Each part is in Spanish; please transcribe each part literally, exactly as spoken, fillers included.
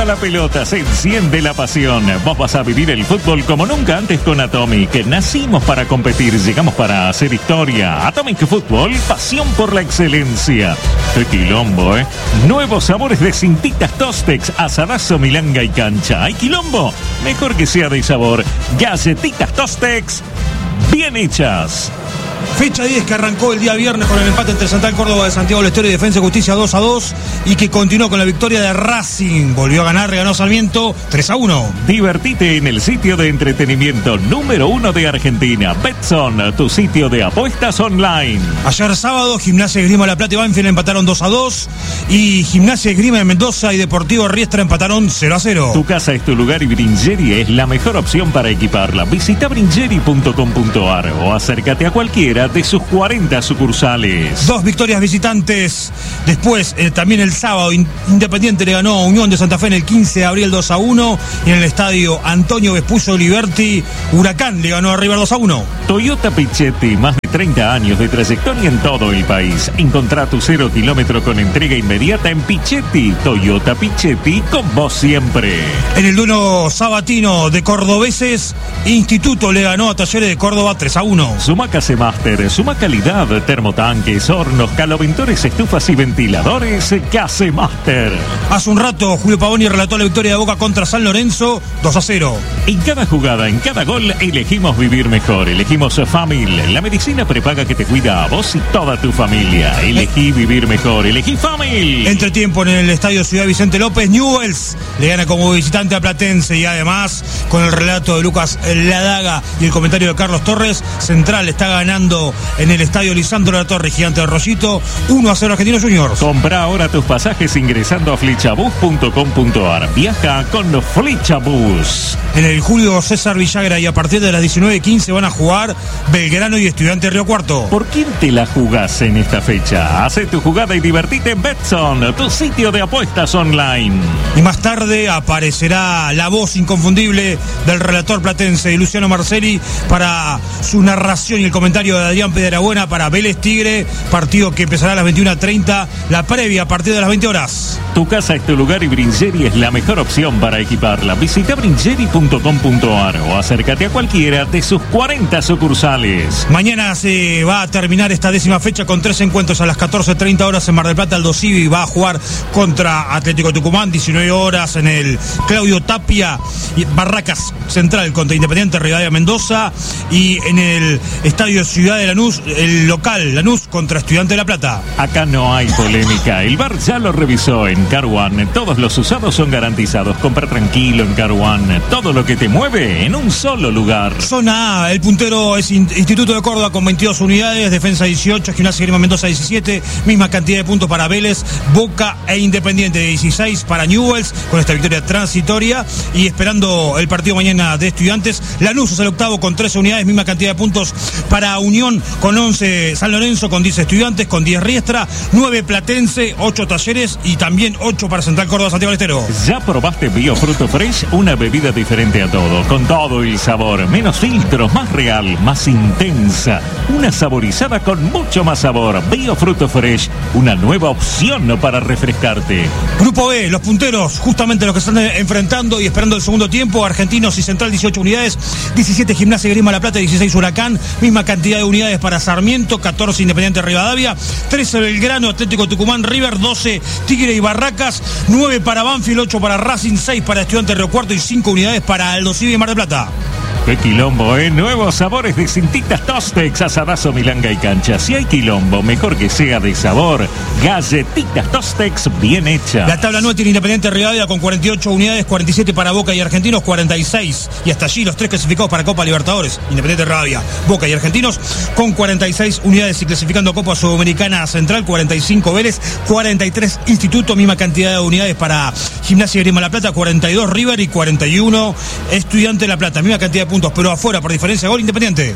explota la pelota, se enciende la pasión. Vos vas a vivir el fútbol como nunca antes con Atomic. Nacimos para competir, llegamos para hacer historia. Atomic Fútbol, pasión por la excelencia. ¡Qué quilombo, eh! Nuevos sabores de cintitas Tostex, asadazo, milanga y cancha. ¿Hay quilombo? Mejor que sea de sabor. Galletitas Tostex, bien hechas. Fecha diez que arrancó el día viernes con el empate entre Central Córdoba de Santiago del Estero y Defensa y Justicia dos a dos y que continuó con la victoria de Racing. Volvió a ganar, ganó Sarmiento tres a uno. Divertite en el sitio de entretenimiento número uno de Argentina, Betson, tu sitio de apuestas online. Ayer sábado, Gimnasia Esgrima La Plata y Banfield empataron dos a dos y Gimnasia Esgrima de Mendoza y Deportivo Riestra empataron cero a cero. Tu casa es tu lugar y Bringeri es la mejor opción para equiparla. Visita bringeri punto com punto ar o acércate a cualquiera de sus cuarenta sucursales. Dos victorias visitantes. Después, eh, también el sábado, Independiente le ganó a Unión de Santa Fe en el quince de abril dos a uno. Y en el estadio Antonio Vespucio Liberty, Huracán le ganó a River dos a uno. Toyota Pichetti, más de treinta años de trayectoria en todo el país. Encontrá tu cero kilómetro con entrega inmediata en Pichetti. Toyota Pichetti, con vos siempre. En el duelo sabatino de cordobeses, Instituto le ganó a Talleres de Córdoba tres a uno. Sumaca Master, suma calidad, termotanques, hornos, caloventores, estufas y ventiladores, Case Master. Hace un rato, Julio Pavoni relató la victoria de Boca contra San Lorenzo, dos a cero. En cada jugada, en cada gol, elegimos vivir mejor. Elegimos Famil, la medicina prepaga que te cuida a vos y toda tu familia. Elegí vivir mejor, elegí Famil. Entretiempo en el estadio Ciudad Vicente López, Newell's le gana como visitante a Platense y además, con el relato de Lucas Ladaga y el comentario de Carlos Torres, Central está ganando en el estadio Lisandro La Torre, Gigante del Rollito, uno a cero Argentinos Juniors. Compra ahora tus pasajes ingresando a flechabus punto com punto ar. Viaja con Flechabus. En el Julio César Villagra y a partir de las diecinueve quince van a jugar Belgrano y Estudiante Río Cuarto. ¿Por quién te la jugás en esta fecha? Hace tu jugada y divertite en Betson, tu sitio de apuestas online. Y más tarde aparecerá la voz inconfundible del relator platense Luciano Marcelli para su narración y el comentario de Adrián Piedrabuena para Vélez Tigre, partido que empezará a las veintiuna treinta, la previa a partir de las veinte horas. Tu casa es tu lugar y Bringeri es la mejor opción para equiparla. Visita bringeri punto com punto ar o acércate a cualquiera de sus cuarenta sucursales. Mañana se va a terminar esta décima fecha con tres encuentros a las catorce treinta horas en Mar del Plata. Aldo Civi va a jugar contra Atlético Tucumán, diecinueve horas en el Claudio Tapia, y Barracas Central contra Independiente Rivadavia Mendoza, y en el estadio Ciudad de Lanús, el local Lanús contra Estudiante de La Plata. Acá no hay polémica, el V A R ya lo revisó en Car One. Todos los usados son garantizados. Compra tranquilo en Car One. Todo lo que te mueve en un solo lugar. Zona A, el puntero es Instituto de Córdoba con veintidós unidades, Defensa dieciocho, Gimnasia Grima Mendoza diecisiete, misma cantidad de puntos para Vélez, Boca e Independiente, dieciséis para Newell's con esta victoria transitoria, y esperando el partido mañana de Estudiantes, Lanús es el octavo con trece unidades, misma cantidad de puntos para Unión con once, San Lorenzo con diez Estudiantes, con diez Riestra, nueve Platense, ocho Talleres y también ocho para Central Córdoba Santiago del Estero. ¿Ya probaste Biofruto Fresh? Una bebida diferente a todo, con todo el sabor, menos filtros, más real, más intensa, una saborizada con mucho más sabor. Biofruto Fresh, una nueva opción para refrescarte. Grupo B, los punteros, justamente los que están enfrentando y esperando el segundo tiempo, Argentinos y Central dieciocho unidades, diecisiete Gimnasia Grima La Plata, dieciséis Huracán, misma cantidad de unidades para Sarmiento, catorce Independiente Rivadavia, trece Belgrano, Atlético Tucumán, River, doce Tigre y Barracas, nueve para Banfield, ocho para Racing, seis para Estudiante Río Cuarto y cinco unidades para Aldo Civi y Mar del Plata. ¡Qué quilombo, eh! Nuevos sabores de cintitas Tostex, asadazo, milanga y cancha. Si hay quilombo, mejor que sea de sabor. Galletitas Tostex bien hechas. La tabla anual tiene Independiente Rivadavia con cuarenta y ocho unidades, cuarenta y siete para Boca y Argentinos, cuarenta y seis. Y hasta allí los tres clasificados para Copa Libertadores. Independiente Rivadavia, Boca y Argentinos con cuarenta y seis unidades y clasificando a Copa Sudamericana Central, cuarenta y cinco Vélez, cuarenta y tres Instituto, misma cantidad de unidades para Gimnasia Grima La Plata, cuarenta y dos River y cuarenta y uno Estudiante La Plata, misma cantidad de puntos, pero afuera por diferencia de gol Independiente.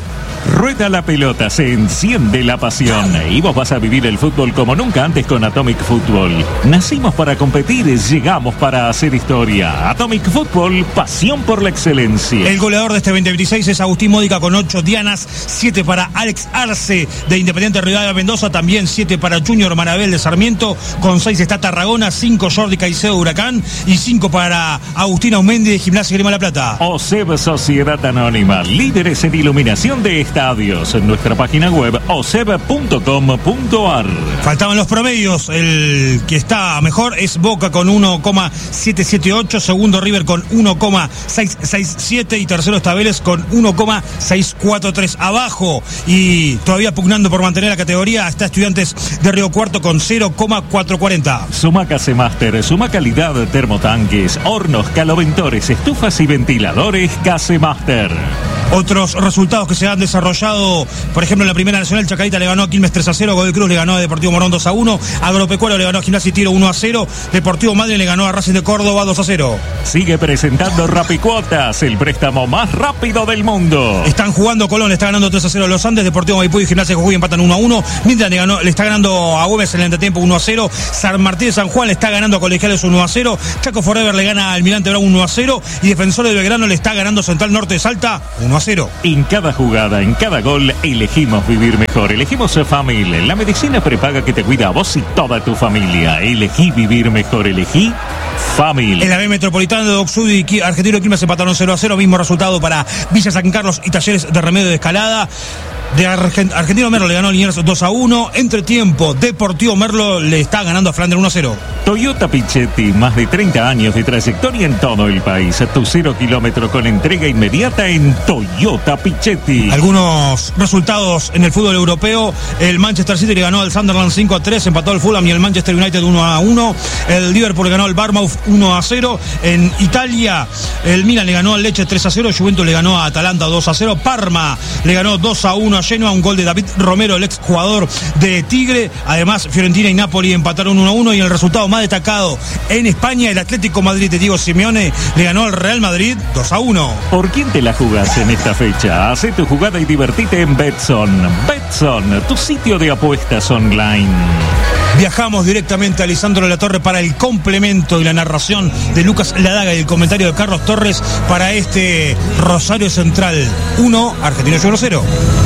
Rueda la pelota, se enciende la pasión y vos vas a vivir el fútbol como nunca antes con Atomic Football. Nacimos para competir, llegamos para hacer historia. Atomic Football, pasión por la excelencia. El goleador de este veinte veintiséis es Agustín Módica con ocho dianas, siete para Alex Arce de Independiente Rivadavia Mendoza, también siete para Junior Marabel de Sarmiento, con seis está Tarragona, cinco Jordi Caicedo de Huracán y cinco para Agustín Aumendi de Gimnasia Grima La Plata. OSEB Sociedad Anónima, líderes en iluminación de estadios. En nuestra página web oseb punto com punto ar. Faltaban los promedios. El que está mejor es Boca con uno coma setecientos setenta y ocho, segundo River con uno coma seiscientos sesenta y siete y tercero está Vélez con uno coma seiscientos cuarenta y tres. Abajo y todavía pugnando por mantener la categoría está Estudiantes de Río Cuarto con cero coma cuatrocientos cuarenta. Sumaca Cemaster, suma calidad, termotanques, hornos, caloventores, estufas y ventiladores Casemaster. Otros resultados que se han desarrollado, por ejemplo, en la Primera Nacional, Chacarita le ganó a Quilmes tres a cero, Godoy Cruz le ganó a Deportivo Morón dos a uno, Agropecuario le ganó a Gimnasia y Tiro uno a cero, Deportivo Madryn le ganó a Racing de Córdoba dos a cero. Sigue presentando Rapicuotas, el préstamo más rápido del mundo. Están jugando Colón, le está ganando tres a cero a Los Andes, Deportivo Maipú y Gimnasia de Jujuy empatan uno a uno, Midland le, ganó, le está ganando a Güemes en el entretiempo uno a cero, San Martín de San Juan le está ganando a Colegiales uno a cero, Chaco Forever le gana al Almirante Brown uno a cero y Defensor de Belgrano le está ganando Central Norte de Salta uno a cero. En cada jugada, en cada gol, elegimos vivir mejor. Elegimos Family, la medicina prepaga que te cuida a vos y toda tu familia. Elegí vivir mejor, elegí Family. En la B Metropolitana de Docsud y Argentino Quilmes empataron cero a cero, mismo resultado para Villa San Carlos y Talleres de Remedio de Escalada. De Argent- Argentino Merlo le ganó a Liniers dos a uno. Entretiempo, Deportivo Merlo le está ganando a Flanders uno a cero. Toyota Pichetti, más de treinta años de trayectoria en todo el país. Tu cero kilómetro con entrega inmediata en Toyota Pichetti. Algunos resultados en el fútbol europeo. El Manchester City le ganó al Sunderland cinco a tres, empató al Fulham y el Manchester United uno a uno. El Liverpool le ganó al Bournemouth uno a cero. En Italia, el Milan le ganó al Lecce tres a cero. Juventus le ganó a Atalanta dos a cero. Parma le ganó dos a uno a Genoa, un gol de David Romero, el ex jugador de Tigre. Además, Fiorentina y Napoli empataron uno a uno y el resultado más destacado en España, el Atlético Madrid de Diego Simeone le ganó al Real Madrid dos a uno. ¿Por quién te la jugás en esta fecha? Hacé tu jugada y divertite en Betson. Betson, tu sitio de apuestas online. Viajamos directamente a Lisandro La Torre para el complemento y la narración de Lucas Ladaga y el comentario de Carlos Torres para este Rosario Central uno, Argentino Juniors cero.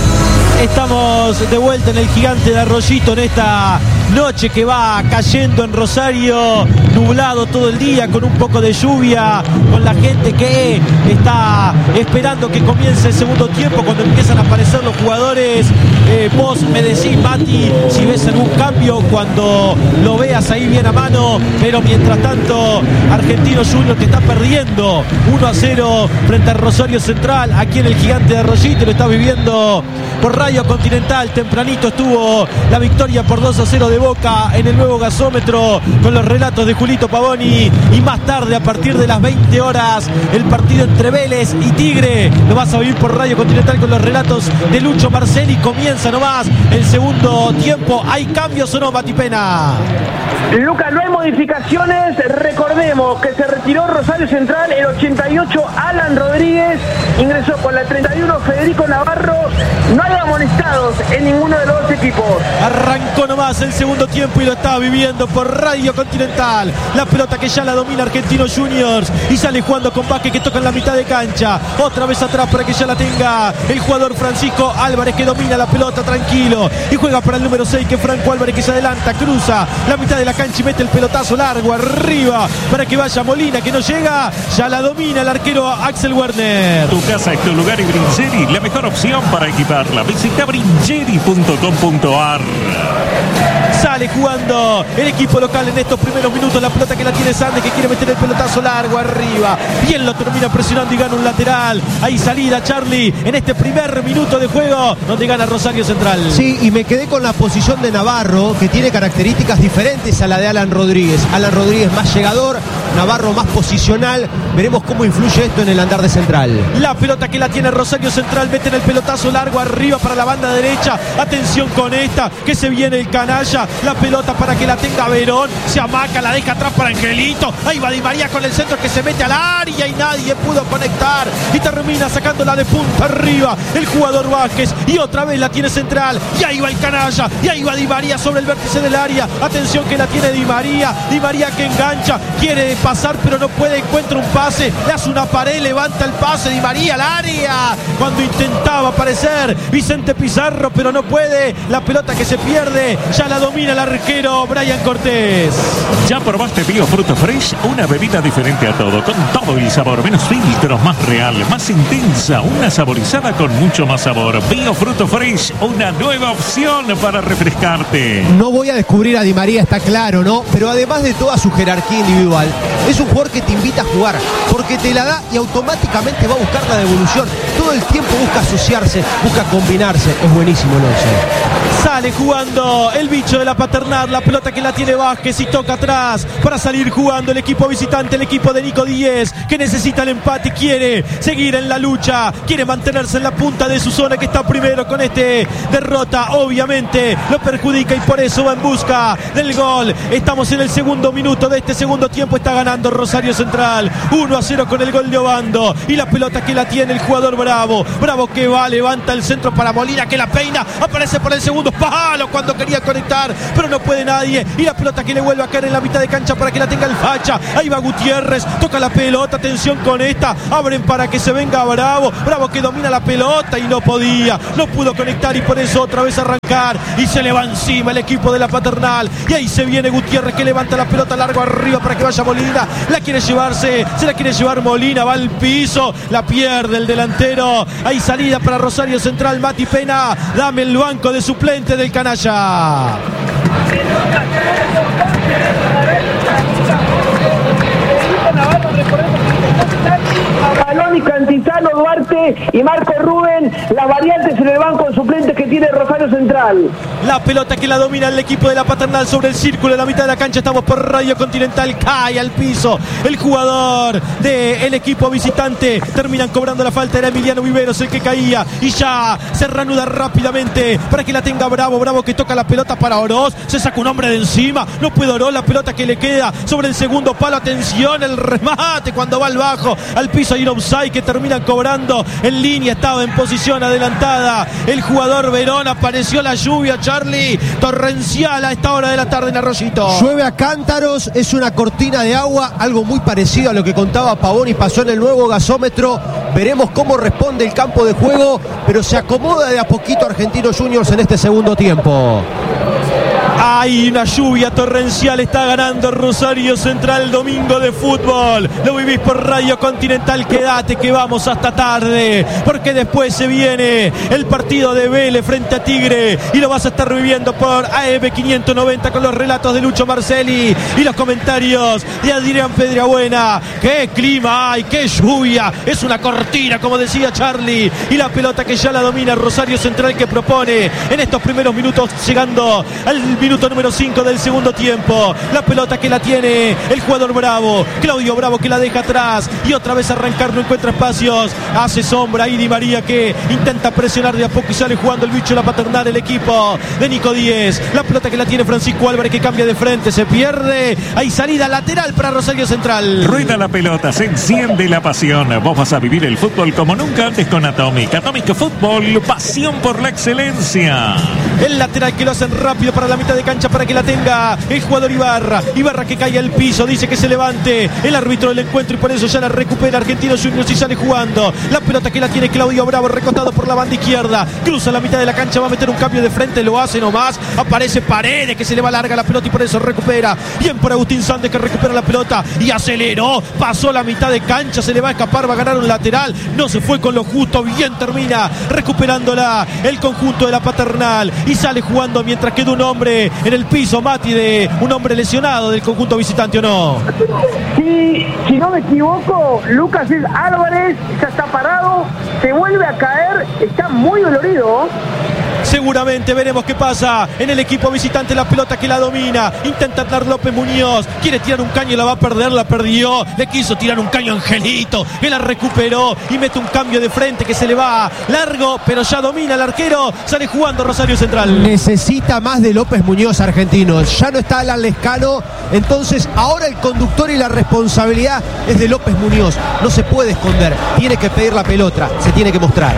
Estamos de vuelta en el Gigante de Arroyito en esta noche que va cayendo en Rosario, nublado todo el día, con un poco de lluvia, con la gente que está esperando que comience el segundo tiempo, cuando empiezan a aparecer los jugadores. Eh, vos me decís, Mati, si ves algún cambio cuando lo veas ahí bien a mano, pero mientras tanto, Argentino Juniors que está perdiendo uno a cero frente a Rosario Central, aquí en el Gigante de Arroyito, lo está viviendo por Radio Continental. Tempranito estuvo la victoria por dos a cero de Boca en el nuevo gasómetro, con los relatos de Julito Pavoni, y más tarde, a partir de las veinte horas, el partido entre Vélez y Tigre. Lo vas a vivir por Radio Continental con los relatos de Lucho Marcelli. Comienza nomás el segundo tiempo. ¿Hay cambios o no, Matipena? Lucas, no hay modificaciones. Recordemos que se retiró Rosario Central el ochenta y ocho, Alan Rodríguez, ingresó con la treinta y uno Federico Navarro. No hay amonestados en ninguno de los dos equipos. Arrancó nomás el segundo tiempo y lo está viviendo por Radio Continental. La pelota que ya la domina Argentino Juniors y sale jugando con Vázquez, que toca en la mitad de cancha. Otra vez atrás para que ya la tenga el jugador Francisco Álvarez, que domina la pelota tranquilo y juega para el número seis, que Franco Álvarez, que se adelanta, cruza la mitad de la cancha y mete el pelotazo largo arriba para que vaya Molina, que no llega. Ya la domina el arquero Axel Werner. Tu casa es tu lugar y Brincheri, la mejor opción para equiparla. Visita brincheri punto com punto ar. Sale jugando el equipo local en estos primeros minutos. La pelota que la tiene Sandes, que quiere meter el pelotazo largo arriba. Bien lo termina presionando y gana un lateral. Ahí salida Charlie en este primer minuto de juego, donde gana Rosario Central. Sí, y me quedé con la posición de Navarro, que tiene características diferentes a la de Alan Rodríguez. Alan Rodríguez más llegador, Navarro más posicional. Veremos cómo influye esto en el andar de Central. La pelota que la tiene Rosario Central, meten el pelotazo largo arriba para la banda derecha. Atención con esta, que se viene el canalla. La pelota para que la tenga Verón. Se amaca, la deja atrás para Angelito. Ahí va Di María con el centro que se mete al área y nadie pudo conectar. Y termina sacándola de punta arriba el jugador Vázquez. Y otra vez la tiene Central. Y ahí va el canalla. Y ahí va Di María sobre el vértice del área. Atención que la tiene Di María. Di María que engancha. Quiere pasar pero no puede. Encuentra un pase. Le hace una pared. Levanta el pase. Di María al área. Cuando intentaba aparecer Vicente Pizarro pero no puede. La pelota que se pierde. Ya la domina el arquero Brian Cortés. ¿Ya probaste Bio Fruto Fresh? Una bebida diferente a todo, con todo el sabor, menos filtros, más real, más intensa, una saborizada con mucho más sabor. Bio Fruto Fresh, una nueva opción para refrescarte. No voy a descubrir a Di María, está claro, ¿no? Pero además de toda su jerarquía individual, es un jugador que te invita a jugar, porque te la da y automáticamente va a buscar la devolución. Todo el tiempo busca asociarse, busca combinarse. Es buenísimo el once. Sale jugando el bicho de la Paternal, la pelota que la tiene Vázquez y toca atrás para salir jugando el equipo visitante, el equipo de Nico Díez, que necesita el empate, quiere seguir en la lucha, quiere mantenerse en la punta de su zona, que está primero con este derrota, obviamente lo perjudica y por eso va en busca del gol. Estamos en el segundo minuto de este segundo tiempo, está ganando Rosario Central uno a cero con el gol de Obando y la pelota que la tiene el jugador Bravo, Bravo que va, levanta el centro para Molina que la peina, aparece por el segundo palo cuando quería conectar, pero no puede nadie y la pelota que le vuelve a caer en la mitad de cancha para que la tenga el Facha. Ahí va Gutiérrez, toca la pelota, atención con esta, abren para que se venga Bravo, Bravo que domina la pelota y no podía, no pudo conectar y por eso otra vez arrancar y se le va encima el equipo de la Paternal y ahí se viene Gutiérrez que levanta la pelota largo arriba para que vaya Molina, la quiere llevarse, se la quiere llevar Molina, va al piso, la pierde el delantero, hay salida para Rosario Central, Mati Pena, dame el banco de suplente del canalla. Balón y Cantizano, Duarte y Marco Rubén, las variantes en el banco de suplentes que tiene Rosario Central. La pelota que la domina el equipo de la Paternal sobre el círculo en la mitad de la cancha, estamos por Radio Continental, cae al piso el jugador del equipo visitante, terminan cobrando la falta, era Emiliano Viveros el que caía y ya se reanuda rápidamente para que la tenga Bravo, Bravo que toca la pelota para Oroz, se saca un hombre de encima, no puede Oroz, la pelota que le queda sobre el segundo palo, atención el remate cuando va al bajo, al piso hay un offside que termina cobrando en línea, estaba en posición adelantada el jugador Verón, apareció la lluvia, Charlie, torrencial a esta hora de la tarde en Arroyito. Llueve a cántaros, es una cortina de agua, algo muy parecido a lo que contaba Pavón y pasó en el nuevo gasómetro. Veremos cómo responde el campo de juego, pero se acomoda de a poquito Argentinos Juniors en este segundo tiempo. Hay una lluvia torrencial, está ganando Rosario Central, domingo de fútbol. Lo vivís por Radio Continental, quédate que vamos hasta tarde, porque después se viene el partido de Vélez frente a Tigre y lo vas a estar viviendo por A M quinientos noventa con los relatos de Lucho Marcelli y los comentarios de Adrián Pedrabuena. ¡Qué clima hay! ¡Qué lluvia! Es una cortina, como decía Charlie, y la pelota que ya la domina Rosario Central, que propone en estos primeros minutos, llegando al minuto número cinco del segundo tiempo. La pelota que la tiene el jugador Bravo, Claudio Bravo que la deja atrás y otra vez arrancar, no encuentra espacios, hace sombra ahí Di María que intenta presionar de a poco y sale jugando el bicho de la Paternal, el equipo de Nico Díez. La pelota que la tiene Francisco Álvarez que cambia de frente, se pierde, hay salida lateral para Rosario Central. Rueda la pelota, se enciende la pasión. Vos vas a vivir el fútbol como nunca antes con Atomic. Atomic Fútbol, pasión por la excelencia. El lateral que lo hacen rápido para la mitad de cancha para que la tenga el jugador Ibarra. Ibarra que cae al piso, dice que se levante el árbitro del encuentro y por eso ya la recupera Argentinos Juniors y sale jugando. La pelota que la tiene Claudio Bravo, recostado por la banda izquierda, cruza la mitad de la cancha, va a meter un cambio de frente, lo hace nomás, aparece Paredes que se le va larga la pelota y por eso recupera. Bien por Agustín Sández que recupera la pelota y aceleró, pasó la mitad de cancha, se le va a escapar, va a ganar un lateral, no se fue con lo justo, bien termina recuperándola el conjunto de la Paternal y sale jugando mientras queda un hombre en el piso, Mati, de un hombre lesionado del conjunto visitante, ¿o no? Sí, si no me equivoco, Lucas Álvarez ya está parado, se vuelve a caer, está muy dolorido. Seguramente veremos qué pasa en el equipo visitante. La pelota que la domina, intenta dar López Muñoz, quiere tirar un caño y la va a perder, la perdió. Le quiso tirar un caño Angelito, que la recuperó y mete un cambio de frente que se le va largo, pero ya domina el arquero. Sale jugando Rosario Central. Necesita más de López Muñoz, Argentinos. Ya no está Alan Lescano, entonces ahora el conductor y la responsabilidad es de López Muñoz. No se puede esconder, tiene que pedir la pelota, se tiene que mostrar.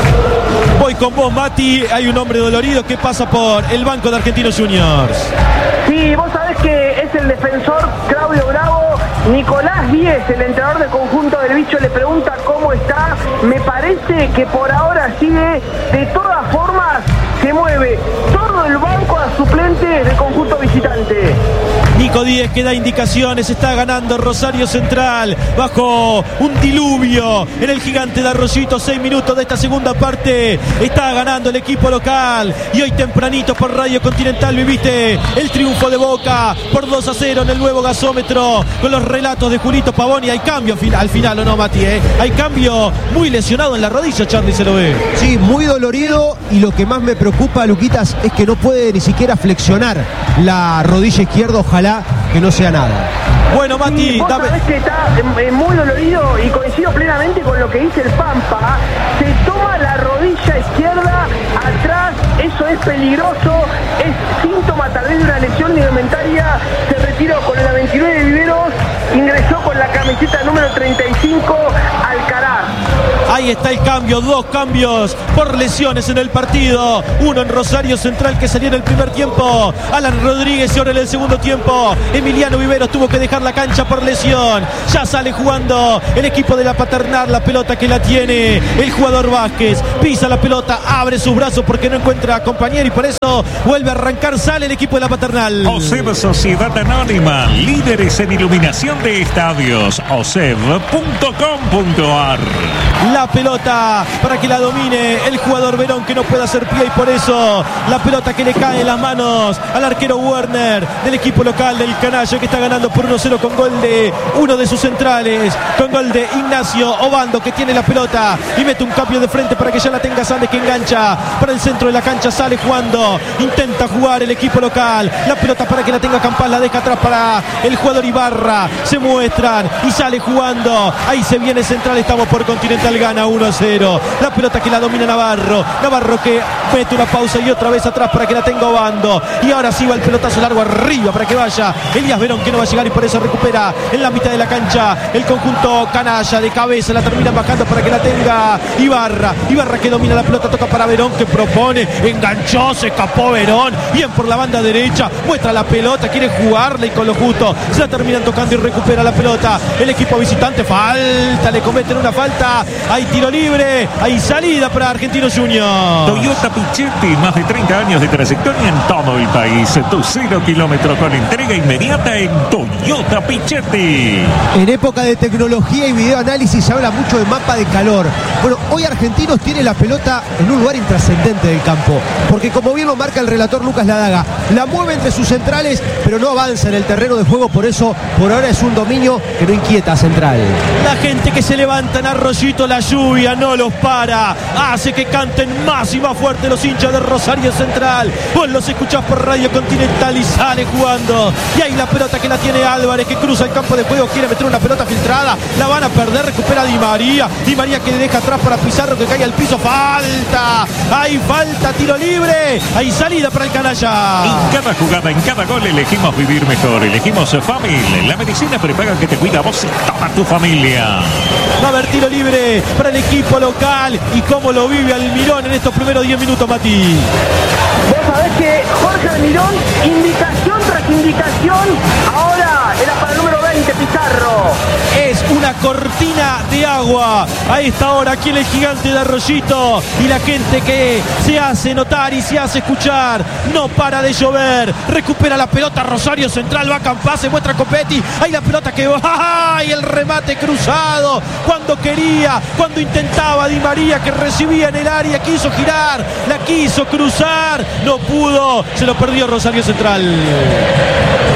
Voy con vos, Mati. Hay un hombre dolorido que pasa por el banco de Argentinos Juniors. Sí, vos sabés que es el defensor Claudio Bravo. Nicolás Díez, el entrenador del conjunto del Bicho, le pregunta cómo está. Me parece que por ahora sigue. De todas formas, se mueve todo el banco a suplentes del conjunto visitante. Nico Díez que da indicaciones, está ganando Rosario Central bajo un diluvio en el Gigante de Arroyito. Seis minutos de esta segunda parte, está ganando el equipo local. Y hoy tempranito por Radio Continental viviste el triunfo de Boca por dos a cero en el nuevo gasómetro, con los relatos de Julito Pavoni. Hay cambio al final, ¿o no, Mati? ¿Eh? Hay cambio, muy lesionado en la rodilla, Charly se lo ve. Sí, muy dolorido, y lo que más me preocupa, Luquitas, es que no puede ni siquiera flexionar la rodilla izquierda. Ojalá que no sea nada. Bueno, Mati, sí, vos dame... sabés que está eh, muy dolorido, y coincido plenamente con lo que dice el Pampa. Se toma la rodilla izquierda atrás, eso es peligroso, es síntoma tal vez de una lesión ligamentaria. Se retiró con la veintinueve de Viveros, ingresó con la camiseta número treinta y cinco Alcaraz. Ahí está el cambio, dos cambios por lesiones en el partido. Uno en Rosario Central, que salió en el primer tiempo, Alan Rodríguez, y ahora en el segundo tiempo Emiliano Viveros tuvo que dejar la cancha por lesión. Ya sale jugando el equipo de la Paternal, la pelota que la tiene el jugador Vázquez, pisa la pelota, abre sus brazos porque no encuentra a compañero y por eso vuelve a arrancar. Sale el equipo de la Paternal. OSEB Sociedad Anónima, líderes en iluminación de estadios, oseb punto com punto ar. La pelota para que la domine el jugador Verón, que no puede hacer pie, y por eso la pelota que le cae en las manos al arquero Werner del equipo local del Canalla, que está ganando por uno cero con gol de uno de sus centrales, con gol de Ignacio Obando, que tiene la pelota y mete un cambio de frente para que ya la tenga Sández, que engancha para el centro de la cancha. Sale jugando, intenta jugar el equipo local, la pelota para que la tenga Campas, la deja atrás para el jugador Ibarra, se muestran y sale jugando. Ahí se viene Central, estamos por Continental, gana uno a cero. La pelota que la domina Navarro, Navarro que mete una pausa y otra vez atrás para que la tenga Obando, y ahora sí va el pelotazo largo arriba para que vaya Elías Verón, que no va a llegar, y por eso recupera en la mitad de la cancha el conjunto Canalla. De cabeza la termina bajando para que la tenga Ibarra, Ibarra que domina la pelota, toca para Verón, que propone, enganchó, se escapó Verón, bien por la banda derecha, muestra la pelota, quiere jugarla y con lo justo se la terminan tocando y recupera la pelota el equipo visitante. Falta, le cometen una falta, hay tiro libre, hay salida para Argentinos Juniors. Toyota Pichetti, más de treinta años de trayectoria en todo el país. Tu cero kilómetro con entrega inmediata en Toyota Pichetti. En época de tecnología y videoanálisis se habla mucho de mapa de calor. Bueno, hoy Argentinos tiene la pelota en un lugar intrascendente del campo, porque como bien lo marca el relator Lucas Ladaga, la mueve entre sus centrales, pero no avanza en el terreno de juego. Por eso, por ahora es un dominio que no inquieta a Central. La gente que se levanta en Arroyito, la lluvia no los para, hace que canten más y más fuerte los hinchas de Rosario Central. Vos los escuchás por Radio Continental y sale jugando. Y ahí la pelota que la tiene Álvarez, que cruza el campo de juego, quiere meter una pelota filtrada, la van a perder, recupera Di María, Di María que deja atrás para Pizarro, que cae al piso. Falta, hay falta, tiro libre, hay salida para el Canalla. En cada jugada, en cada gol elegimos vivir mejor, elegimos Famil, la medicina prepaga que te cuida a vos y toda tu familia. Va a haber tiro libre para el equipo local. Y cómo lo vive Almirón en estos primeros diez minutos, Mati. Vos sabés que Jorge Almirón, indicación tras indicación, ahora era para el número veinte, Pizarro. Es una cortina de agua a esta hora aquí en el Gigante de Arroyito, y la gente que se hace notar y se hace escuchar. No para de llover, recupera la pelota Rosario Central, va a Campas, se muestra Copetti, ahí la pelota que va, y el remate cruzado, cuando quería, cuando intentaba Di María, que recibía en el área, quiso girar, la quiso cruzar, no pudo, se lo perdió Rosario Central.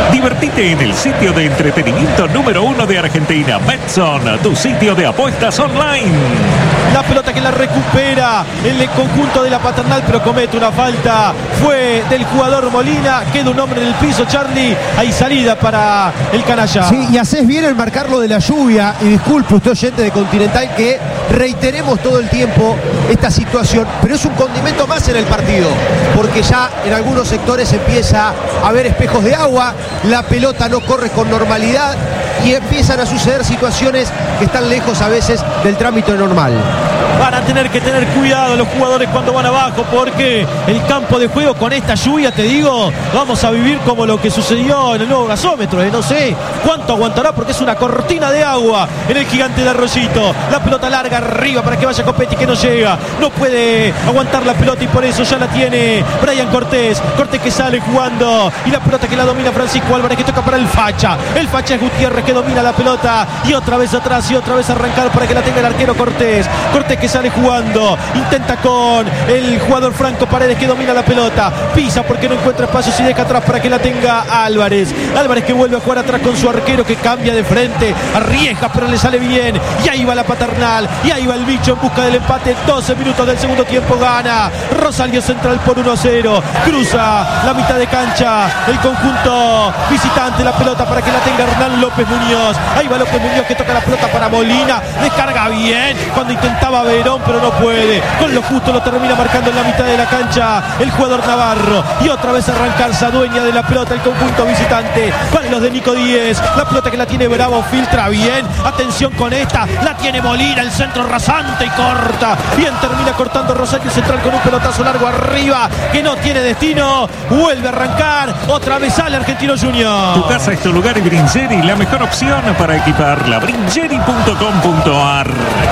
Divertite en el sitio de entretenimiento número uno de Argentina, Betson, tu sitio de apuestas online. La pelota que la recupera el conjunto de la Paternal, pero comete una falta. Fue del jugador Molina. Queda un hombre en el piso, Charlie. Hay salida para el canalla. Sí, y haces bien en marcar lo de la lluvia. Y disculpe usted, oyente de Continental, que reiteremos todo el tiempo esta situación, pero es un condimento más en el partido, porque ya en algunos sectores empieza a haber espejos de agua, la pelota no corre con normalidad y empiezan a suceder situaciones que están lejos a veces del trámite normal. Van a tener que tener cuidado los jugadores cuando van abajo, porque el campo de juego con esta lluvia, te digo, vamos a vivir como lo que sucedió en el nuevo gasómetro. Eh, no sé cuánto aguantará, porque es una cortina de agua en el gigante de Arroyito. La pelota larga arriba para que vaya Copetti, que no llega, no puede aguantar la pelota y por eso ya la tiene Brian Cortés. Cortés que sale jugando y la pelota que la domina Francisco Álvarez, que toca para el Facha. El Facha es Gutiérrez, que domina la pelota y otra vez atrás y otra vez arrancar para que la tenga el arquero Cortés. Cortés que sale jugando, intenta con el jugador Franco Paredes, que domina la pelota, pisa porque no encuentra espacios y deja atrás para que la tenga Álvarez. Álvarez que vuelve a jugar atrás con su arquero, que cambia de frente, arriesga pero le sale bien, y ahí va la Paternal, y ahí va el bicho en busca del empate. Doce minutos del segundo tiempo, gana Rosario Central por uno a cero. Cruza la mitad de cancha el conjunto visitante, la pelota para que la tenga Hernán López Muñoz. Ahí va López Muñoz, que toca la pelota para Molina, descarga bien cuando intentaba Verón, pero no puede, con lo justo lo termina marcando en la mitad de la cancha el jugador Navarro, y otra vez arrancarse dueña de la pelota el conjunto visitante para los de Nico Díez. La pelota que la tiene Bravo, filtra bien, atención con esta, la tiene Molina, el centro rasante y corta, bien termina cortando Rosario Central con un pelotazo largo arriba que no tiene destino, vuelve a arrancar, otra vez sale Argentino Junior. Tu casa es tu lugar y Bringeri, la mejor opción para equiparla, bringeri punto com punto ar.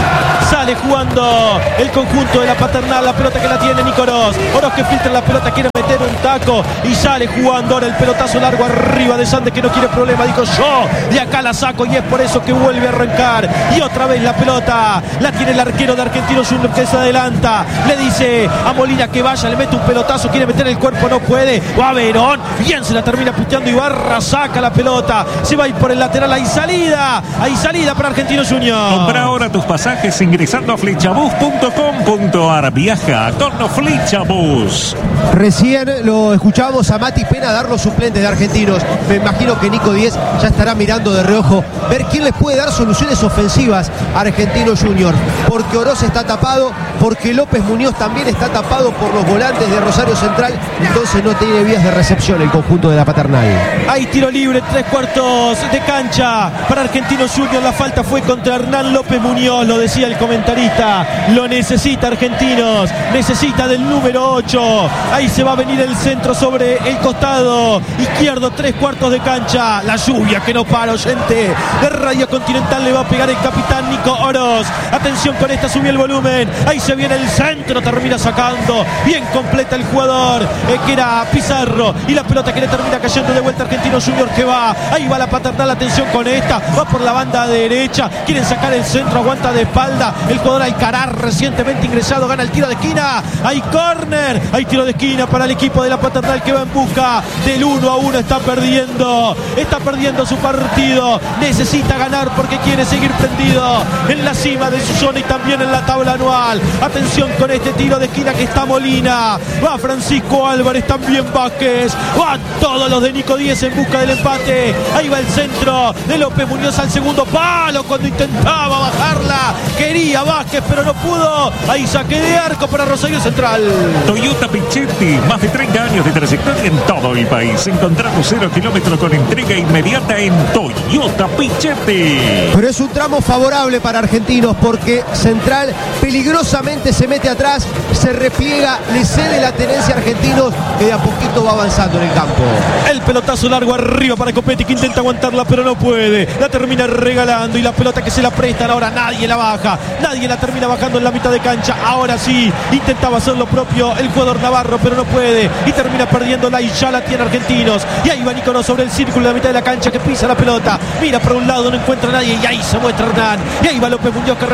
Sale jugando el conjunto de la Paternal, la pelota que la tiene Nico Oroz. Oroz que filtra la pelota, quiere meter un taco y sale jugando ahora el pelotazo largo arriba de Sandes, que no quiere problema, dijo yo de acá la saco, y es por eso que vuelve a arrancar. Y otra vez la pelota la tiene el arquero de Argentino Junior, que se adelanta, le dice a Molina que vaya, le mete un pelotazo, quiere meter el cuerpo, no puede, va Verón, bien se la termina puteando Ibarra, saca la pelota, se va a ir por el lateral, hay salida, hay salida para Argentino Junior. Compra ahora tus pasajes ingresando a flechabus punto com punto ar. Viaja con Flechabus. Recién lo escuchábamos a Mati Pena dar los suplentes de Argentinos. Me imagino que Nico Díez ya estará mirando de reojo ver quién les puede dar soluciones ofensivas a Argentino Junior, porque Oroz está tapado, porque López Muñoz también está tapado por los volantes de Rosario Central, entonces no tiene vías de recepción el conjunto de la Paternal. Hay tiro libre, tres cuartos de cancha para Argentino Junior. La falta fue contra Hernán López Muñoz, lo decía el comentarista, lo necesita Argentinos, necesita del número ocho. Ahí se va a venir el centro sobre el costado izquierdo, tres cuartos de cancha. La lluvia que no para, oyente de Radio Continental, le va a pegar el capitán Nico Oroz. Atención con esta, subió el volumen, ahí se viene el centro, termina sacando bien completa el jugador eh, que era Pizarro, y la pelota que le termina cayendo de vuelta Argentino Junior, que va, ahí va la Paternal, atención con esta, va por la banda derecha, quieren sacar el centro, aguanta de espalda el jugador Alcaraz, recientemente ingresado, gana el tiro de esquina, hay córner, hay tiro de esquina para el equipo de la Paternal, que va en busca del uno a uno, está perdiendo, está perdiendo su partido, necesita ganar porque quiere seguir prendido en la cima de su zona y también en la tabla anual. Atención con este tiro de esquina, que está Molina, va Francisco Álvarez, también Vázquez, va todos los de Nico Díez en busca del empate. Ahí va el centro de López Muñoz al segundo palo cuando intentaba bajarla, quería Vázquez pero no pudo. Ahí saque de arco para Rosario Central. Toyota Pichetti, más de treinta años de trayectoria en todo el país. Encontramos cero kilómetros con entrega inmediata en Toyota Pichetti. Pero es un tramo favorable para Argentinos, porque Central peligrosamente se mete atrás, se repliega, le cede la tenencia a Argentinos, que de a poquito va avanzando en el campo. El pelotazo largo arriba para Copetti, que intenta aguantarla pero no puede, la termina regalando, y la pelota que se la prestan ahora nadie la baja, nadie la termina bajando en la mitad de cancha. Ahora sí, intentaba hacer lo propio el jugador Navarro pero no puede, y termina perdiéndola, y ya la tiene Argentinos. Y ahí va Nicolás sobre el círculo de la mitad de la cancha, que pisa la pelota, mira por un lado, no encuentra a nadie, y ahí se muestra Hernán, y ahí va López Muñoz, que recibe la pelota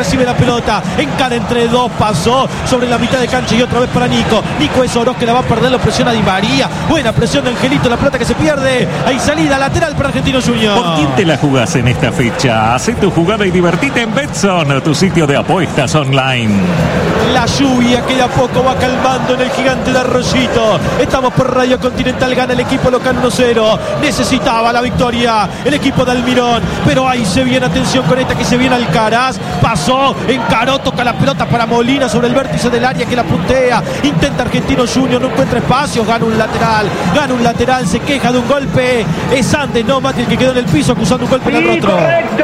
pelota, encara entre dos, pasó sobre la mitad de cancha y otra vez para Nico. Nico es Oroz que la va a perder, lo presiona Di María. Buena presión de Angelito, la pelota que se pierde. Hay salida lateral para Argentinos Juniors. ¿Por quién te la jugás en esta fecha? Hacé tu jugada y divertite en Betson, tu sitio de apuestas online. La lluvia que de a poco va calmando en el Gigante de Arroyito. Estamos por Radio Continental, gana el equipo local uno cero. Necesitaba la victoria el equipo de Almirón, pero ahí se viene, atención con esta que se viene Alcaraz. Pasó, encaró, toca la pelota para Molina sobre el vértice del área que la puntea. Intenta Argentinos Juniors, no encuentra espacios, gana un lateral, gana un lateral, se queja de un golpe. Es Andes, no Mati, el que quedó en el piso acusando un golpe Sí, en el rostro. correcto.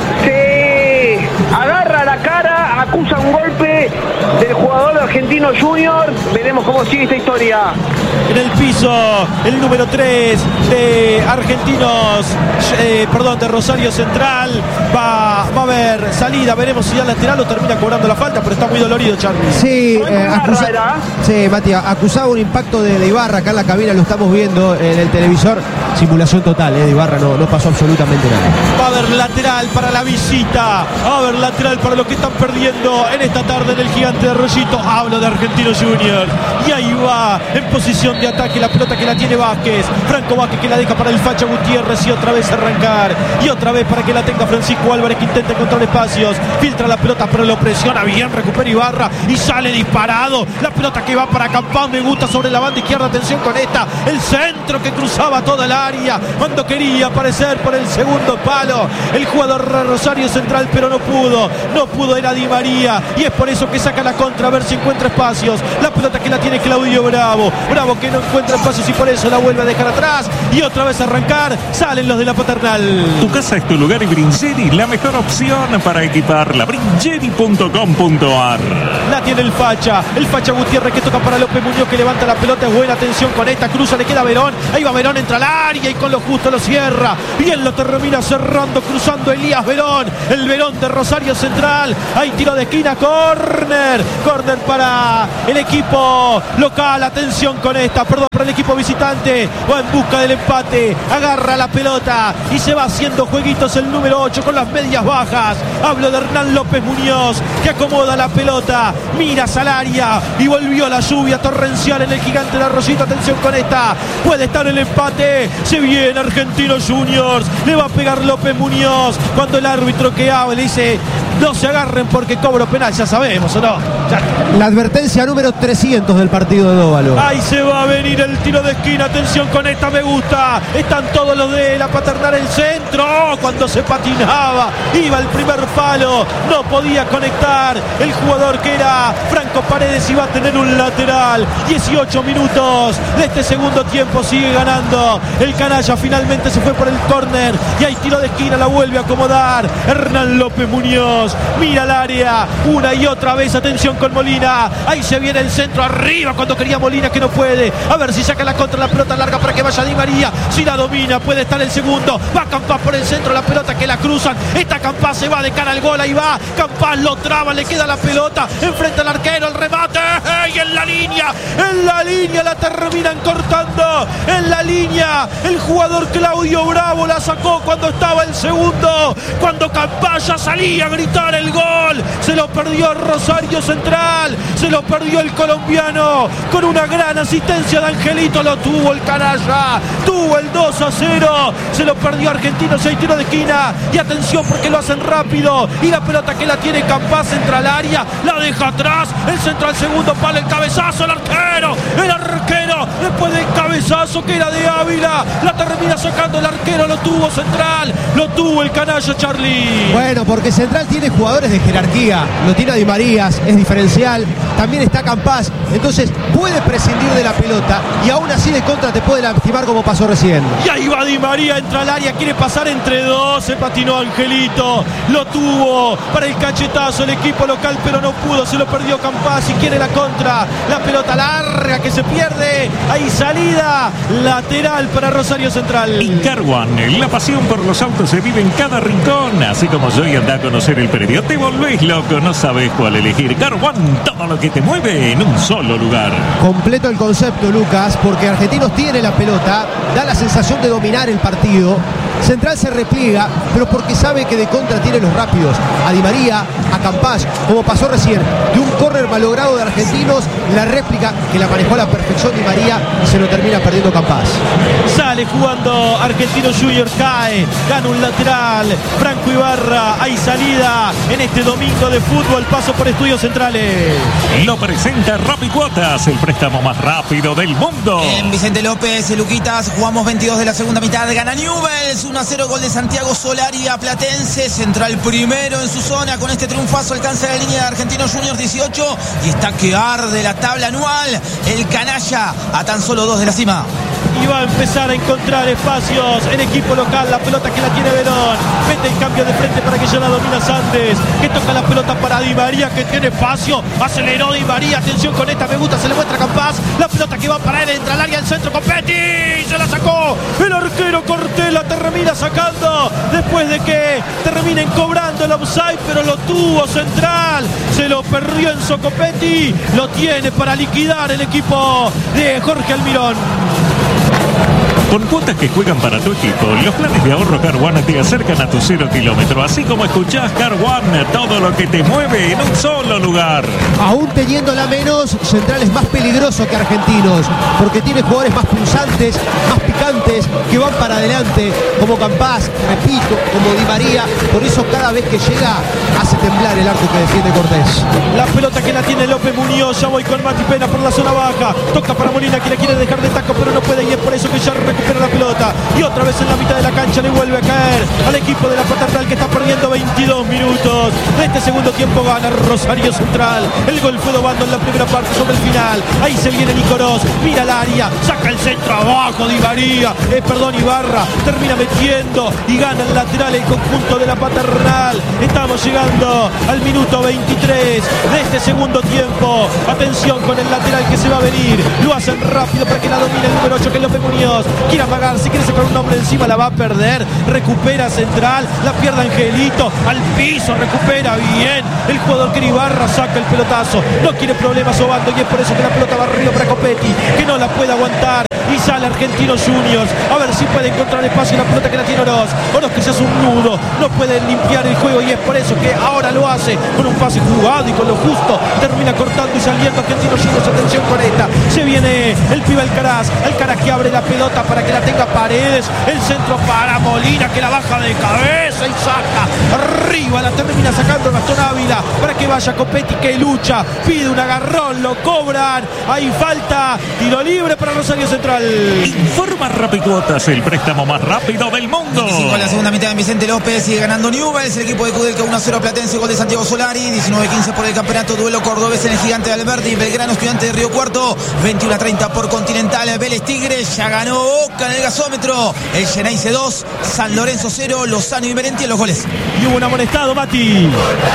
Sí. Agarra la cara, acusa un golpe del jugador de Argentinos Juniors. Veremos cómo sigue esta historia. En el piso, el número tres de Argentinos, eh, perdón, de Rosario Central. Va, va a haber salida, veremos si al lateral o termina cobrando la falta, pero está muy dolorido, Charlie. Sí, eh, acusa... sí, Mati, acusaba un impacto de, de Ibarra acá en la cabina, lo estamos viendo en el televisor. Simulación total, eh, de Ibarra, no, no pasó absolutamente nada. Va a haber lateral para la visita, va a haber lateral para lo que están perdiendo en esta tarde en el Gigante de Arroyito. Hablo de Argentinos Juniors. Y ahí va, en posición de ataque, la pelota que la tiene Vázquez. Franco Vázquez que la deja para el Facha Gutiérrez y otra vez arrancar. Y otra vez para que la tenga Francisco Álvarez, que intenta encontrar espacios. Filtra la pelota, pero lo presiona bien, recupera Ibarra y sale disparado. La pelota que va para Campán, me gusta sobre la banda izquierda. Atención con esta, el centro que cruzaba toda el área cuando quería aparecer por el segundo palo el jugador Rosario Central, pero no pudo, no pudo, era Di María, y es por eso que saca la contra a ver si encuentra espacios. La pelota que la tiene Claudio Bravo, Bravo que no encuentra espacios y por eso la vuelve a dejar atrás y otra vez a arrancar. Salen los de la Paternal. Tu casa es tu lugar y Brincheri, la mejor opción para equiparla. Brincheri punto com punto ar. La tiene el Facha, el Facha Gutiérrez que toca para López Muñoz, que levanta la pelota, es buena, atención con esta, cruza, le queda Verón, ahí va Verón, entra al área y con lo justo lo cierra, bien lo termina cerrando, cruzando Elías Verón, el Verón de Rosario Central. Hay tiro de esquina, córner, córner para el equipo local, atención con esta, perdón, para el equipo visitante, va en busca del empate, agarra la pelota y se va haciendo jueguitos el número ocho con las medias bajas. Hablo de Hernán López Muñoz, que acomoda la pelota, mira al área y volvió la lluvia torrencial en el Gigante de Arroyito. Atención con esta, puede estar el empate, se viene Argentinos Juniors, le va a pegar López Muñoz cuando el árbitro que habla le dice no se agarren porque cobro penal, ya sabemos, ¿o no? Ya. La advertencia número trescientos del partido de Dóvalo. Ahí se va a venir el tiro de esquina, atención con esta, me gusta, están todos los de la Paternal en el centro, oh, cuando se patinaba, iba el primer palo, no podía conectar el jugador que era Franco Paredes, iba a tener un lateral. Dieciocho minutos de este segundo tiempo, sigue ganando el canalla, finalmente se fue por el córner y hay tiro de esquina, la vuelve a acomodar Hernán López Muñoz, mira el área una y otra vez, atención con Molina, ahí se viene el centro arriba cuando quería Molina, que no puede, a ver si saca la contra, la pelota larga para que vaya Di María, si la domina puede estar el segundo, va Campás por el centro, la pelota que la cruzan, esta Campás se va de cara al gol, ahí va Campás, lo traba, le queda la pelota enfrente al arquero, el remate y en la línea, en la línea la terminan cortando, en la línea el jugador Claudio Bravo la sacó cuando estaba el segundo, cuando Campás ya salía a gritar el gol, se lo perdió Rosario Central, se lo perdió el colombiano con una gran asistencia de Angelito, lo tuvo el canalla, tuvo el dos a cero, se lo perdió Argentinos, hay tiro de esquina y atención porque lo hacen rápido y la pelota que la tiene Campás entra al área, la deja atrás, el centro al segundo palo, el cabezazo, el arquero, el arquero, después del cabezazo que era de Ávila, la termina sacando el arquero, lo tuvo Central, lo tuvo el canalla, Charlie. Bueno, porque Central tiene jugadores de jerarquía, lo tiene a Di Marías, es diferencial, también está Campás, entonces puede prescindir de la pelota y aún así de contra te puede lastimar como pasó recién. Y ahí va Di María, entra al área, quiere pasar entre dos, se patinó Angelito, lo tuvo para el cachetazo el equipo local, pero no pudo, se lo perdió Campás y quiere la contra, la pelota larga que se pierde, ahí salida lateral para Rosario Central. En Car One, la pasión por los autos se vive en cada rincón, así como yo y anda a conocer el predio, te volvés loco, no sabes cuál elegir. Car One, todo lo que te mueve en un solo lugar. Completo el concepto, Lucas, porque Argentinos tiene la pelota, da la sensación de dominar el partido, Central se repliega, pero porque sabe que de contra tiene los rápidos. A Di María, a Campás, como pasó recién, de un córner malogrado de Argentinos, la réplica que la manejó a la perfección Di María y se lo termina perdiendo Campás. Sale jugando Argentino Junior, cae, gana un lateral. Franco Ibarra, hay salida en este domingo de fútbol. Paso por Estudios Centrales. Lo presenta Rapicuotas, el préstamo más rápido del mundo. En Vicente López, Luquitas, jugamos veintidós de la segunda mitad. Gana Newell's, uno a cero, gol de Santiago Solari a Platense. Central primero en su zona. Con este triunfazo alcanza la línea de Argentinos Juniors dieciocho. Y está que arde la tabla anual. El canalla a tan solo dos de la cima. Y va a empezar a encontrar espacios en equipo local. La pelota que la tiene Verón. Mete el cambio de frente para que ya la domina Sandes. Que toca la pelota para Di María, que tiene espacio. Aceleró Di María. Atención con esta, me gusta, se le muestra a Campás. La pelota que va para él, entra al área, al centro con Petty. Se la sacó. El arquero Cortés la termina sacando. Después de que terminen cobrando el offside, pero lo tuvo Central. Se lo perdió en Socopetti. Lo tiene para liquidar el equipo de Jorge Almirón. Con cuotas que juegan para tu equipo, los planes de ahorro Car One te acercan a tu cero kilómetro. Así como escuchás, Car One, todo lo que te mueve en un solo lugar. Aún teniéndola menos, Central es más peligroso que Argentinos, porque tiene jugadores más pulsantes, más picantes, que van para adelante, como Campás, repito, como Di María. Por eso cada vez que llega, hace temblar el arco que defiende Cortés. La pelota que la tiene López Muñoz, ya voy con Mati Pena por la zona baja. Toca para Molina, que la quiere dejar de taco, pero no puede, y es por eso que ya recupera la pelota. Y otra vez en la mitad de la cancha le vuelve a caer al equipo de la Paternal, que está perdiendo veintidós minutos. De este segundo tiempo gana Rosario Central. El gol fue dobando en la primera parte sobre el final. Ahí se viene Nicolás, mira el área, saca el centro abajo Di María, eh, perdón, Ibarra, termina metiendo y gana el lateral el conjunto de la Paternal. Estamos llegando al minuto veintitrés de este segundo tiempo. Atención con el lateral que se va a venir. Lo hacen rápido para que la domine el número ocho, que es López Muñoz. Quiere amagar, si quiere sacar un hombre encima la va a perder. Recupera Central, la pierde Angelito, al piso, recupera bien el jugador que Ibarra, saca el pelotazo, no quiere problemas Obando, y es por eso que la pelota va arriba para Copetti, que no la puede aguantar. Y sale Argentinos Juniors, a ver si puede encontrar espacio. La pelota que la tiene Oroz, Oroz que se hace un nudo, no puede limpiar el juego, y es por eso que ahora lo hace con un pase jugado y con lo justo termina cortando y saliendo Argentinos Juniors. Atención con esta, se viene el pibe Alcaraz, Alcaraz que abre la pelota para que la tenga Paredes, el centro para Molina, que la baja de cabeza y saca arriba, la termina sacando Gastón Ávila para que vaya Copetti, que lucha, pide un agarrón, lo cobran, hay falta, tiro libre para Rosario Central. Informa Rapicuotas, el préstamo más rápido del mundo. veinticinco en la segunda mitad en Vicente López, sigue ganando Newell's, el equipo de Kudelka uno a cero a Platense, gol de Santiago Solari. Diecinueve quince por el campeonato, duelo cordobés en el Gigante de Alberdi, Belgrano Estudiante de Río Cuarto. Veintiuno a treinta por Continental, Vélez Tigres, ya ganó Boca en el gasómetro. El Geneise dos, San Lorenzo cero, Lozano y Merenti en los goles. Y hubo un amonestado, Mati.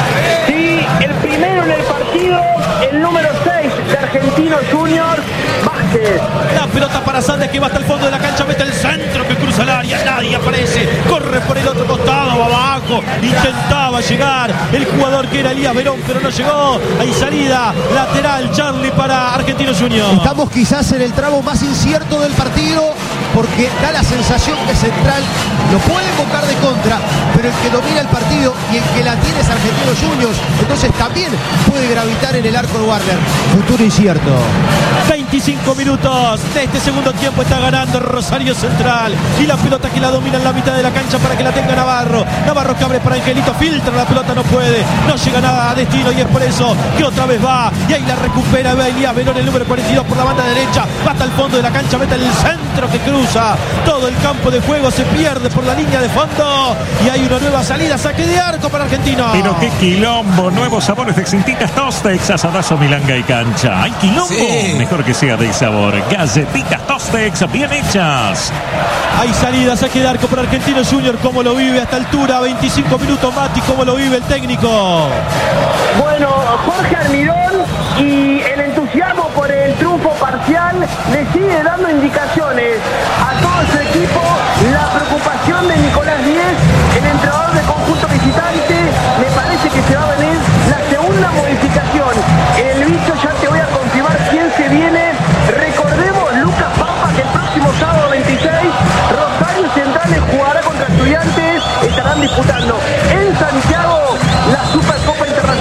Sí, el primero en el partido, el número seis de Argentinos Juniors, Vázquez. La pelota para Sandes, que va hasta el fondo de la cancha, mete el centro que cruza el área, nadie aparece, corre por el otro costado, va abajo, intentaba llegar el jugador que era Elías Verón, pero no llegó. Hay salida lateral, Charlie, para Argentinos Juniors. Estamos quizás en el tramo más incierto del partido, porque da la sensación que Central lo puede invocar de contra, pero el que domina el partido y el que la tiene es Argentinos Juniors, entonces también puede gravitar en el arco de Warner. Futuro incierto. veinticinco minutos de este segundo tiempo, está ganando Rosario Central, y la pelota que la domina en la mitad de la cancha para que la tenga Navarro. Navarro que abre para Angelito, filtra la pelota, no puede, no llega nada a destino, y es por eso que otra vez va, y ahí la recupera Elías Verón, el número cuarenta y dos por la banda derecha, va hasta el fondo de la cancha, mete el centro que cruza todo el campo de juego, se pierde por la línea de fondo, y hay una nueva salida, saque de arco para Argentino. Pero qué quilombo, nuevos sabores de Cintitas Tostex, asadazo, milanga y cancha. ¿Hay quilombo? Sí. Mejor que sea de sabor. Galletitas Tostex, bien hechas. Hay salida, saque de arco para Argentinos Juniors. ¿Cómo lo vive a esta altura? veinticinco minutos, Mati, ¿cómo lo vive el técnico? Bueno, Jorge Almirón, y el entusiasmo por el triunfo parcial le sigue dando indicaciones a todo su equipo. La preocupación de Nicolás Díez, el entrenador del conjunto visitante, me parece que se va a venir la segunda modificación. El bicho, ya te voy a confirmar quién se viene. Recordemos, Lucas Pampa, que el próximo sábado veintiséis, Rosario Central jugará contra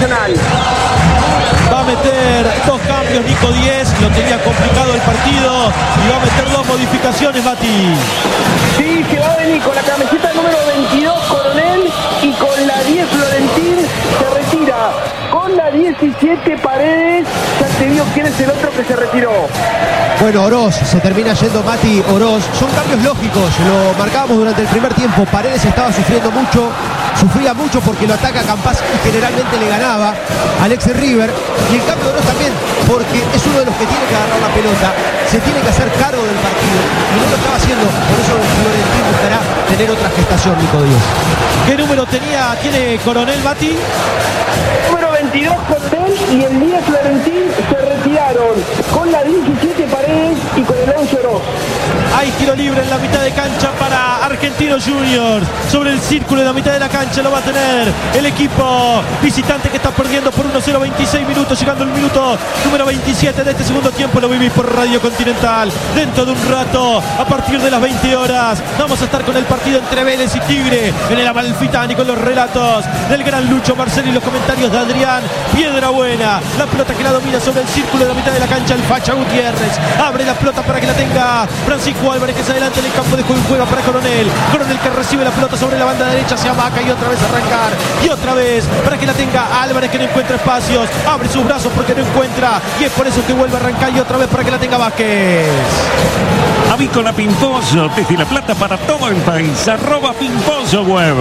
Nacional. Va a meter dos cambios Nico Díez, lo tenía complicado el partido y va a meter dos modificaciones, Mati. Sí, se va a venir con la camiseta número veintidós Coronel y con la diez Florentín se retira. Con la diecisiete Paredes, ya te digo quién es el otro que se retiró. Bueno, Oroz, se termina yendo Mati Oroz. Son cambios lógicos, lo marcábamos durante el primer tiempo. Paredes estaba sufriendo mucho, sufría mucho porque lo ataca Campás y generalmente le ganaba a Alex River. Y el cambio de Oroz también, porque es uno de los que tiene que agarrar la pelota, se tiene que hacer cargo del partido y no lo estaba haciendo. Por eso Florentín buscará tener otra gestación, Nico Díaz. ¿Qué número tenía, tiene Coronel, Mati? Número veintidós Coronel y el diez Florentín se retiraron. Con la diecisiete Paredes y con el once Oroz. Hay tiro libre en la mitad de cancha para Argentinos Juniors. Sobre el círculo de la mitad de la cancha lo va a tener el equipo visitante que está perdiendo por uno cero, veintiséis minutos, llegando el minuto número veintisiete de este segundo tiempo. Lo vivís por Radio Continental. Dentro de un rato, a partir de las veinte horas, vamos a estar con el partido entre Vélez y Tigre en el Amalfitani, con los relatos del gran Lucho Marcelo y los comentarios de Adrián Piedrabuena. La pelota que la domina sobre el círculo de la mitad de la cancha, el Facha Gutiérrez. Abre la pelota para que la tenga Francisco Álvarez, que se adelanta en el campo de juego y juega para Coronel. Coronel que recibe la pelota sobre la banda derecha, se amaca y otra vez arrancar. Y otra vez para que la tenga Álvarez, que no encuentra espacios. Abre sus brazos porque no encuentra. Y es por eso que vuelve a arrancar y otra vez para que la tenga Vázquez. Avícola Pimpollo, desde La Plata para todo el país. Arroba Pimpollo Web.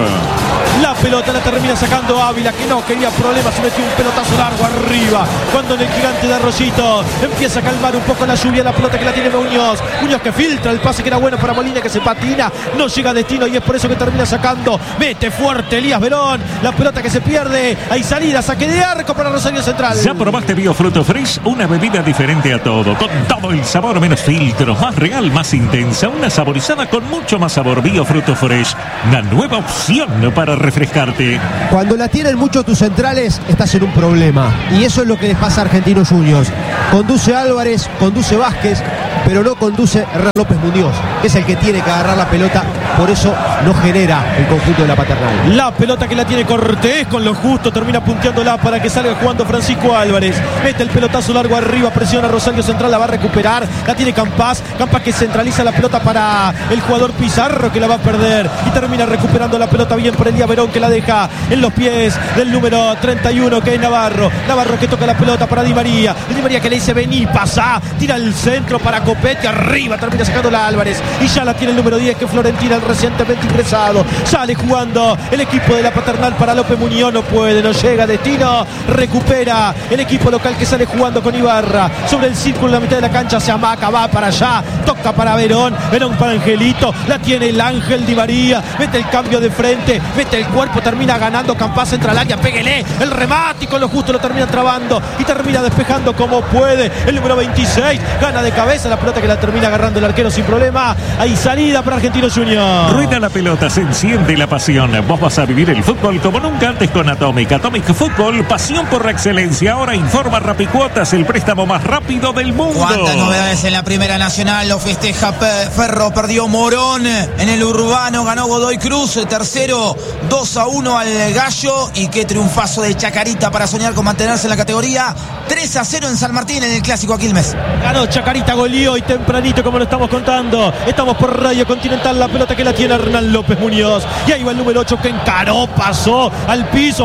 La pelota la termina sacando Ávila, que no quería problemas, se metió un pelotazo largo arriba. Cuando en el gigante de Arroyito empieza a calmar un poco la lluvia, la pelota que la tiene Muñoz. Muñoz que filtra el pase que era bueno para Molina, que se patina, no llega a destino y es por eso que termina sacando. Mete fuerte Elías Verón, la pelota que se pierde. Hay salida, saque de arco para Rosario Central. ¿Ya probaste Biofruto Fresh? Una bebida diferente a todo, con todo el sabor, menos filtros, más real, más intensa, una saborizada con mucho más sabor. Biofruto Fresh, una nueva opción para refrescarte. Cuando la tienen mucho tus centrales, estás en un problema. Y eso es lo que les pasa a Argentinos Juniors. Conduce Álvarez, conduce Vázquez, pero no conduce Hernán López Muñoz, que es el que tiene que agarrar la pelota. Por eso no genera el conjunto de la Paternal. La pelota que la tiene Cortés con lo justo, termina punteándola para que salga jugando Francisco Álvarez. Mete el pelotazo largo arriba, presiona Rosario Central, la va a recuperar. La tiene Campás, Campás que centraliza la pelota para el jugador Pizarro, que la va a perder. Y termina recuperando la pelota bien por Elías Verón, que la deja en los pies del número treinta y uno, que es Navarro. Navarro que toca la pelota para Di María. Di María que le dice vení, pasá. Tira el centro para Copete, arriba termina sacándola Álvarez. Y ya la tiene el número diez, que es Florentina, el recientemente ingresado. Sale jugando el equipo de la Paternal para López Muñoz, no puede, no llega a destino. Recupera el equipo local que sale jugando con Ibarra. Sobre el círculo en la mitad de la cancha se amaca, va para allá. Toca para Verón, Verón para Angelito. La tiene el Ángel Di María. Mete el cambio de frente, mete el cuerpo, termina ganando Campás, entra al área, péguele. El remate y con lo justo lo termina trabando y termina despejando como puede. El número veintiséis gana de cabeza la pelota, que la termina agarrando el arquero sin problema. Hay salida para Argentinos Juniors. Rueda la pelota, se enciende la pasión. Vos vas a vivir el fútbol como nunca antes con Atomic. Atomic Fútbol, pasión por la excelencia. Ahora informa Rapicuotas, el préstamo más rápido del mundo. Cuántas novedades en la Primera Nacional. Lo festeja Ferro, perdió Morón en el Urbano, ganó Godoy Cruz, tercero, dos a uno al Gallo. Y qué triunfazo de Chacarita para soñar con mantenerse en la categoría. tres a cero en San Martín en el Clásico Quilmes. Ganó Chacarita, goleó y tempranito, como lo estamos contando. Estamos por Radio Continental, la pelota que la tiene Hernán López Muñoz. Y ahí va el número ocho, que encaró, pasó al piso.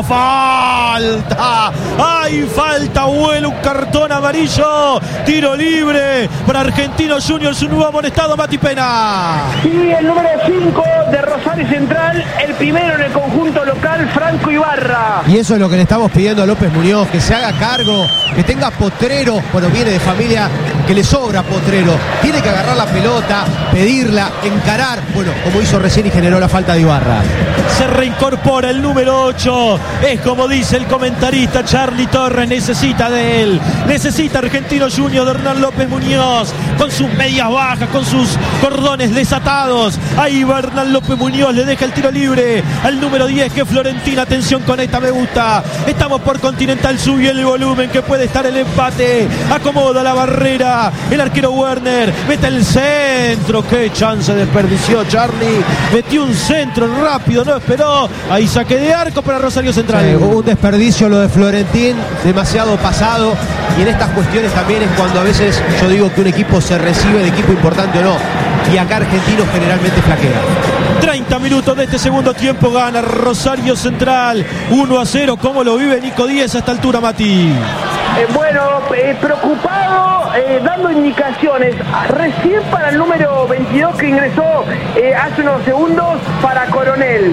Falta. ¡Ay, falta! Vuela un cartón amarillo. Tiro libre para Argentinos Juniors, un nuevo amonestado, Mati Pena. Y el número cinco de Rosario Central, el primero en el conjunto local, Franco Ibarra. Y eso es lo que le estamos pidiendo a López Muñoz, que se haga cargo, que tenga potrero. Bueno, viene de familia que le sobra potrero. Tiene que agarrar la pelota, pedirla, encarar. Bueno, como hizo recién y generó la falta de Ibarra. Se reincorpora el número ocho. Es como dice el comentarista Charlie Torres, necesita de él. Necesita Argentinos Juniors de Hernán López Muñoz, con sus medias bajas, con sus cordones desatados. Ahí va Hernán López Muñoz, le deja el tiro libre al número diez, que es Florentina. Atención con esta, me gusta. Estamos por Continental, subió el volumen, que puede estar el empate. Acomoda la barrera el arquero Werner, mete el centro. Qué chance desperdició Charlie. Metió un centro rápido, no esperó. Ahí saque de arco para Rosario Central. Sí, un desperdicio lo de Florentín, demasiado pasado. Y en estas cuestiones también es cuando a veces yo digo que un equipo se recibe de equipo importante o no. Y acá Argentinos generalmente flaquea. treinta minutos de este segundo tiempo, gana Rosario Central uno a cero. ¿Cómo lo vive Nico Díez a esta altura, Mati? Eh, bueno, eh, preocupado, eh, dando indicaciones. Recién para el número veintidós que ingresó eh, hace unos segundos para Coronel.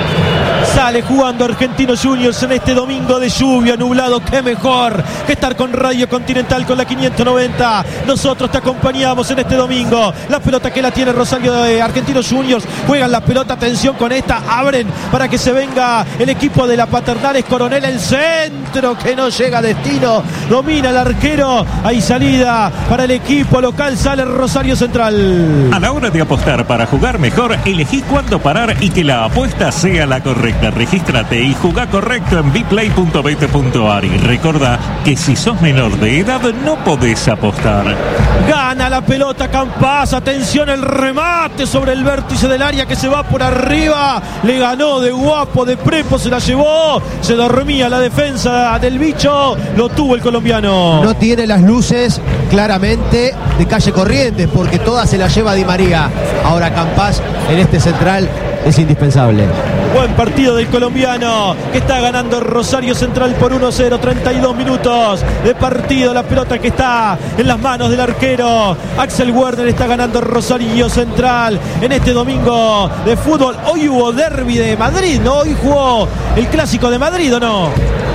Sale jugando Argentinos Juniors en este domingo de lluvia, nublado. Qué mejor que estar con Radio Continental con la quinientos noventa. Nosotros te acompañamos en este domingo. La pelota que la tiene Rosario de Argentinos Juniors. Juegan la pelota, atención con esta. Abren para que se venga el equipo de la Paternal. Es Coronel, el centro que no llega a destino. Domina el arquero. Hay salida para el equipo local. Sale Rosario Central. A la hora de apostar para jugar mejor, elegí cuándo parar y que la apuesta sea la correcta. Regístrate y jugá correcto en biplay punto bet punto ar. Y recordá que si sos menor de edad no podés apostar. Gana la pelota Campas. Atención, el remate sobre el vértice del área que se va por arriba. Le ganó de guapo, de prepo, se la llevó. Se dormía la defensa del bicho. Lo tuvo el colombiano. No tiene las luces claramente de calle Corrientes porque toda se la lleva Di María. Ahora Campas en este central es indispensable. Buen partido del colombiano que está ganando Rosario Central por uno a cero. treinta y dos minutos de partido. La pelota que está en las manos del arquero Axel Werner. Está ganando Rosario Central en este domingo de fútbol. Hoy hubo derbi de Madrid, ¿no? Hoy jugó el clásico de Madrid, ¿o no?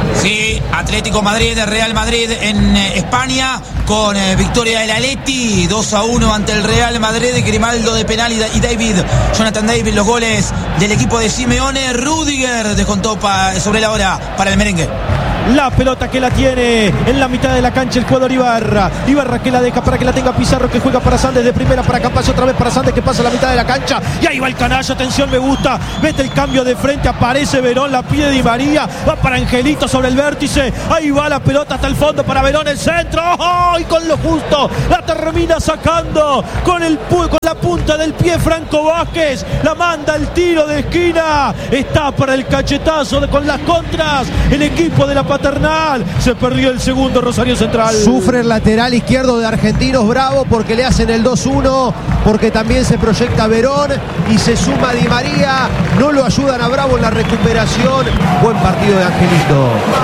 Sí, Atlético Madrid, Real Madrid en eh, España con eh, victoria del Atleti dos a uno ante el Real Madrid. Grimaldo de penal y, y David, Jonathan David, los goles del equipo de Simeone. Rudiger descontó pa, sobre la hora para el merengue. La pelota que la tiene en la mitad de la cancha el jugador Ibarra. Ibarra que la deja para que la tenga Pizarro, que juega para Sandes de primera para Campas, otra vez para Sandes que pasa a la mitad de la cancha. Y ahí va el canalla, atención, me gusta. Mete el cambio de frente, aparece Verón, la pide Di María. Va para Angelito sobre el vértice. Ahí va la pelota hasta el fondo para Verón, el centro. ¡Oh! Y con lo justo la termina sacando con, el, con la punta del pie Franco Vázquez. La manda el tiro de esquina. Está para el cachetazo de, con las contras el equipo de la Paternal. Se perdió el segundo Rosario Central. Sufre el lateral izquierdo de Argentinos Bravo porque le hacen el dos uno, porque también se proyecta Verón y se suma Di María. No lo ayudan a Bravo en la recuperación. Buen partido de Angelito.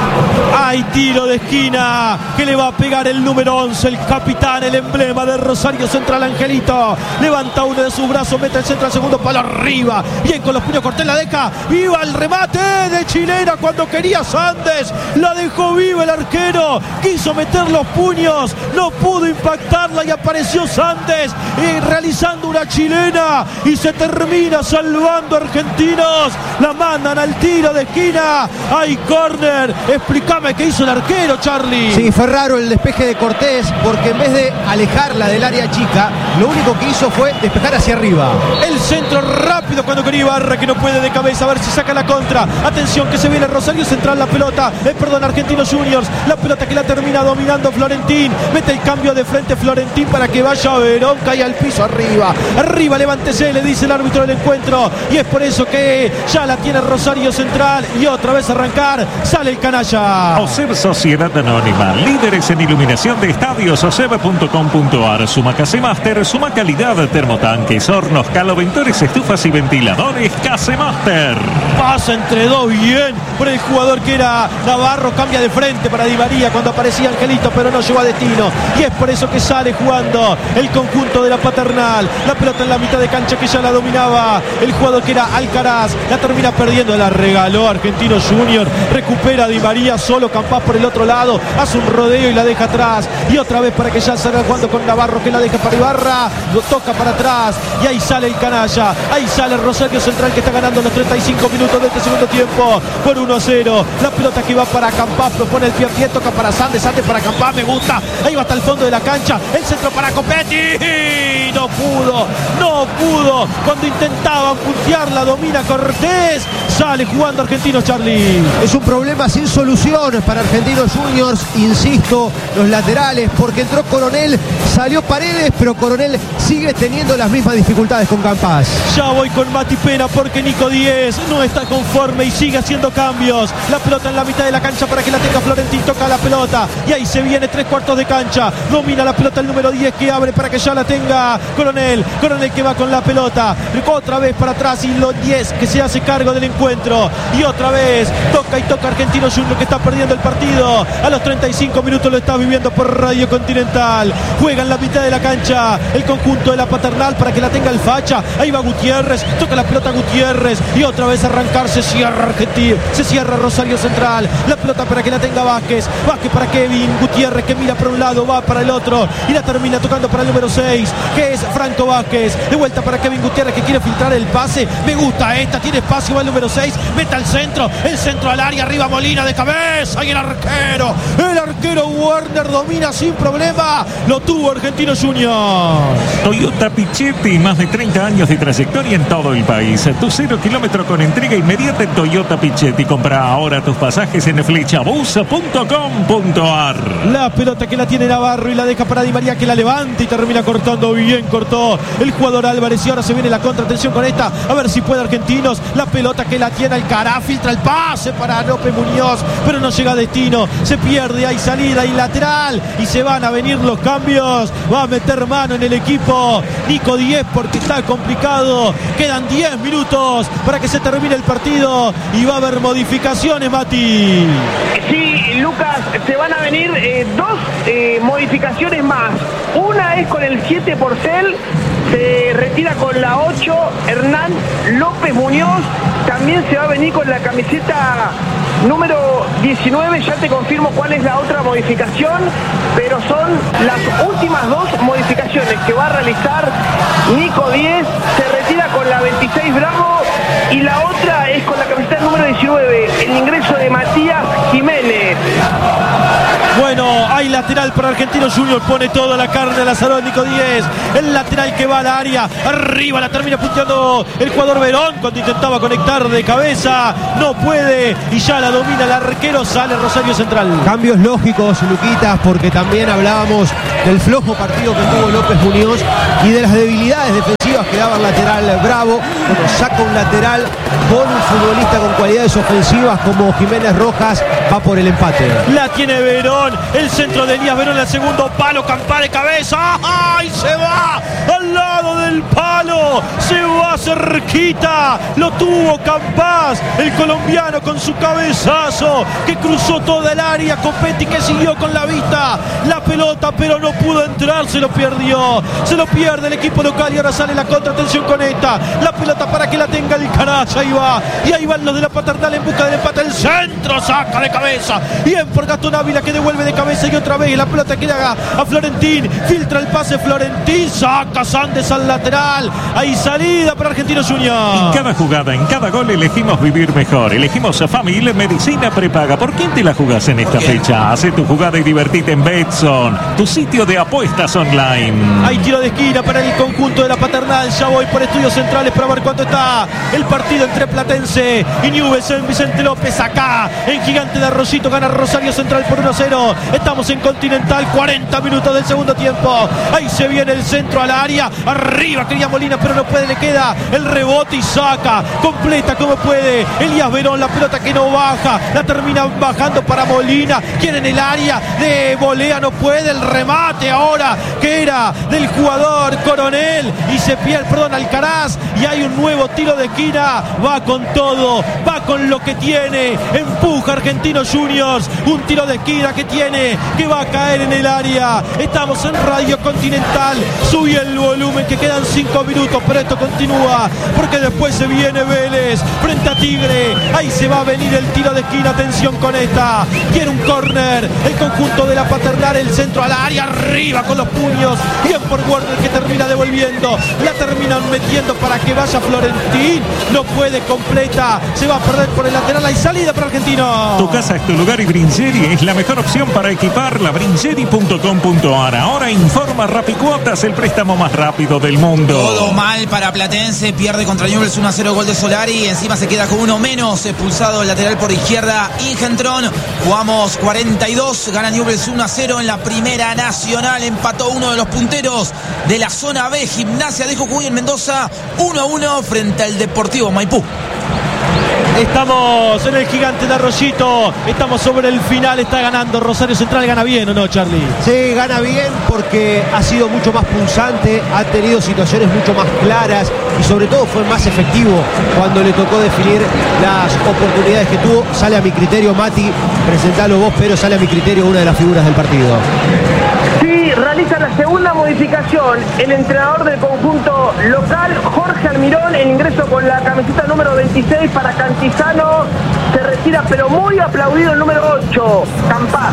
Hay tiro de esquina que le va a pegar el número once, el capitán, el emblema de Rosario Central, Angelito. Levanta uno de sus brazos, mete el centro al segundo palo arriba. Bien con los puños, Cortés la deja. Viva el remate de chilena cuando quería Sandes. La dejó viva el arquero. Quiso meter los puños. No pudo impactarla y apareció Sandes eh, realizando una chilena. Y se termina salvando Argentinos. La mandan al tiro de esquina. Hay córner. Explícame qué hizo el arquero, Charlie. Sí, fue raro el despeje de Cortés porque en vez de alejarla del área chica, lo único que hizo fue despejar hacia arriba. El centro rápido cuando quería Ibarra, que no puede de cabeza, a ver si saca la contra. Atención que se viene Rosario Central, la pelota, eh, perdón, Argentinos Juniors, la pelota que la termina dominando Florentín. Mete el cambio de frente Florentín para que vaya Verón, cae al piso arriba. Arriba, levántese, le dice el árbitro del encuentro. Y es por eso que ya la tiene Rosario Central. Y otra vez arrancar, sale el canalla. OSEB Sociedad Anónima, líderes en iluminación de estadios, oseb punto com punto ar. Suma Casemaster, suma calidad, termotanques, hornos, caloventores, estufas y ventiladores. Casemaster. Pasa entre dos bien por el jugador que era Navarro, cambia de frente para Di María cuando aparecía Angelito, pero no llegó a destino. Y es por eso que sale jugando el conjunto de la Paternal. La pelota en la mitad de cancha que ya la dominaba el jugador que era Alcaraz. La termina perdiendo, la regaló Argentinos Junior. Recupera Di María, solo Campas por el otro lado. Hace un rodeo y la deja atrás. Y otra vez para que ya salga jugando con Navarro, que la deja para Ibarra. Lo toca para atrás. Y ahí sale el canalla. Ahí sale Rosario Central, que está ganando los treinta y cinco minutos de este segundo tiempo por uno a cero. La pelota que va para para Campás, propone el pie a pie, toca para Sandes, Sandes para Campás, me gusta, ahí va hasta el fondo de la cancha, el centro para Copetti, no pudo, no pudo, cuando intentaban puntearla, domina Cortés, sale jugando Argentinos, Charlie. Es un problema sin solución para Argentinos Juniors, insisto, los laterales, porque entró Coronel, salió Paredes, pero Coronel sigue teniendo las mismas dificultades con Campás. Ya voy con Mati Pena porque Nico Díez no está conforme y sigue haciendo cambios. La pelota en la mitad de la cancha para que la tenga Florentín, toca la pelota y ahí se viene tres cuartos de cancha. Domina la pelota el número diez que abre para que ya la tenga Coronel. Coronel que va con la pelota, otra vez para atrás y los diez que se hace cargo del encuentro. Y otra vez toca y toca Argentinos Juniors que está perdiendo el partido. A los treinta y cinco minutos lo está viviendo por Radio Continental. Juega en la mitad de la cancha el conjunto de la Paternal para que la tenga el Facha. Ahí va Gutiérrez, toca la pelota Gutiérrez y otra vez arrancar, se cierra Argentina, se cierra Rosario Central. La pelota para que la tenga Vázquez, Vázquez para Kevin Gutiérrez que mira para un lado, va para el otro y la termina tocando para el número seis que es Franco Vázquez. De vuelta para Kevin Gutiérrez que quiere filtrar el pase, me gusta esta, tiene espacio, va el número seis, mete al centro, el centro al área, arriba Molina de cabeza y el arquero, el arquero Werner domina sin problema, lo tuvo Argentinos Juniors. Toyota Pichetti, más de treinta años de trayectoria en todo el país. Tu cero kilómetro con entrega inmediata en Toyota Pichetti. Compra ahora tus pasajes en flechabus punto com punto ar. La pelota que la tiene Navarro y la deja para Di María que la levanta y termina cortando, bien cortó el jugador Álvarez y ahora se viene la contra, atención con esta, a ver si puede Argentinos, la pelota que la tiene Alcaraz, filtra el pase para López Muñoz, pero no llega a destino, se pierde, hay salida y lateral y se van a venir los cambios, va a meter mano en el equipo Nico Díez porque está complicado, quedan diez minutos para que se termine el partido y va a haber modificaciones, Mati. Sí, Lucas, se van a venir eh, dos eh, modificaciones más. Una es con el siete Porcel, se retira con la ocho Hernán López Muñoz, también se va a venir con la camiseta número diecinueve, ya te confirmo cuál es la otra modificación, pero son las últimas dos modificaciones que va a realizar Nico Díez, se retira con la veintiséis Bravo y la otra es con la camiseta número diecinueve, el ingreso de Matías Jiménez. Bueno, hay lateral para Argentinos Juniors, pone toda la carne al asador Nico Díez, el lateral que va al área, arriba la termina punteando el jugador Verón cuando intentaba conectar de cabeza, no puede y ya la domina el arquero, sale Rosario Central. Cambios lógicos, Luquitas, porque también hablábamos del flojo partido que tuvo López Muñoz y de las debilidades defensivas que daba el lateral Bravo. Bueno, saca un lateral con un futbolista con cualidades ofensivas como Jiménez Rojas, va por el empate. La tiene Verón, el centro de Elías Verón, el segundo palo, Campá de cabeza, ¡ay! Se va al lado del palo, se va cerquita, lo tuvo Campás, el colombiano con su cabezazo que cruzó toda el área, Copetti que siguió con la vista la pelota pero no pudo entrar, se lo perdió, se lo pierde el equipo local y ahora sale la contra, atención con esta, la pelota para que la tenga el Caracha, ahí va, y ahí van los de la Paternal en busca del empate, el centro, saca de cabeza, bien por Gastón Ávila que devuelve de cabeza y otra vez la pelota que le haga a Florentín, filtra el pase Florentín, saca Sandes al lateral, ahí salida para Argentinos Juniors. En cada jugada, en cada gol elegimos vivir mejor, elegimos a Family Medicina Prepaga. ¿Por quién te la jugás en esta fecha? Hace tu jugada y divertite en Betson, tu sitio de apuestas online. Hay tiro de esquina para el conjunto de la Paternal, ya voy por estudios centrales para ver cuánto está el partido entre Platense y Newell's en Vicente López, acá en Gigante de Arroyito, gana Rosario Central por uno a cero, estamos en Continental, cuarenta minutos del segundo tiempo, ahí se viene el centro al área, arriba quería Molina pero no puede, le queda el rebote y saca, completa como puede, Elías Verón, la pelota que no baja, la termina bajando para Molina, quiere en el área de volea, no puede, el remate ahora que era del jugador Coronel y se pierde, perdón, Alcaraz, y hay un nuevo tiro de esquina, va con todo, va con lo que tiene, empuja Argentinos Juniors, un tiro de esquina que tiene, que va a caer en el área, estamos en Radio Continental, sube el volumen que quedan cinco minutos, pero esto continúa, porque después se viene Vélez, frente a Tigre, ahí se va a venir el tiro de esquina, atención con esta, quiere un córner, el conjunto de la Paternal, el centro al área, arriba con los puños, bien por Werner que termina devolviendo, la terminan metiendo para que vaya Florentín. No puede, completa. Se va a perder por el lateral. Hay salida para Argentino. Tu casa es tu lugar y Brincheri es la mejor opción para equiparla. Brincheri punto com punto ar. Ahora informa Rapicuotas, el préstamo más rápido del mundo. Todo mal para Platense. Pierde contra Newell's uno a cero, gol de Solari. Encima se queda con uno menos. Expulsado el lateral por izquierda, Ingentrón. Jugamos cuarenta y dos. Gana Newell's uno a cero en la Primera Nacional. Empató uno de los punteros de la zona B, Gimnasia de Jujuy en Mendoza, uno a uno frente al Deportivo Maipú. Estamos en el Gigante de Arroyito. Estamos sobre el final. Está ganando Rosario Central. ¿Gana bien o no, Charlie? Sí, gana bien porque ha sido mucho más pulsante, ha tenido situaciones mucho más claras y sobre todo fue más efectivo cuando le tocó definir las oportunidades que tuvo. Sale a mi criterio, Mati, presentalo vos, pero sale a mi criterio una de las figuras del partido. Sí, realiza la segunda modificación el entrenador del conjunto local, Jorge Almirón, el ingreso con la camiseta número veintiséis para Cantizano. Se retira, pero muy aplaudido el número ocho, Campás.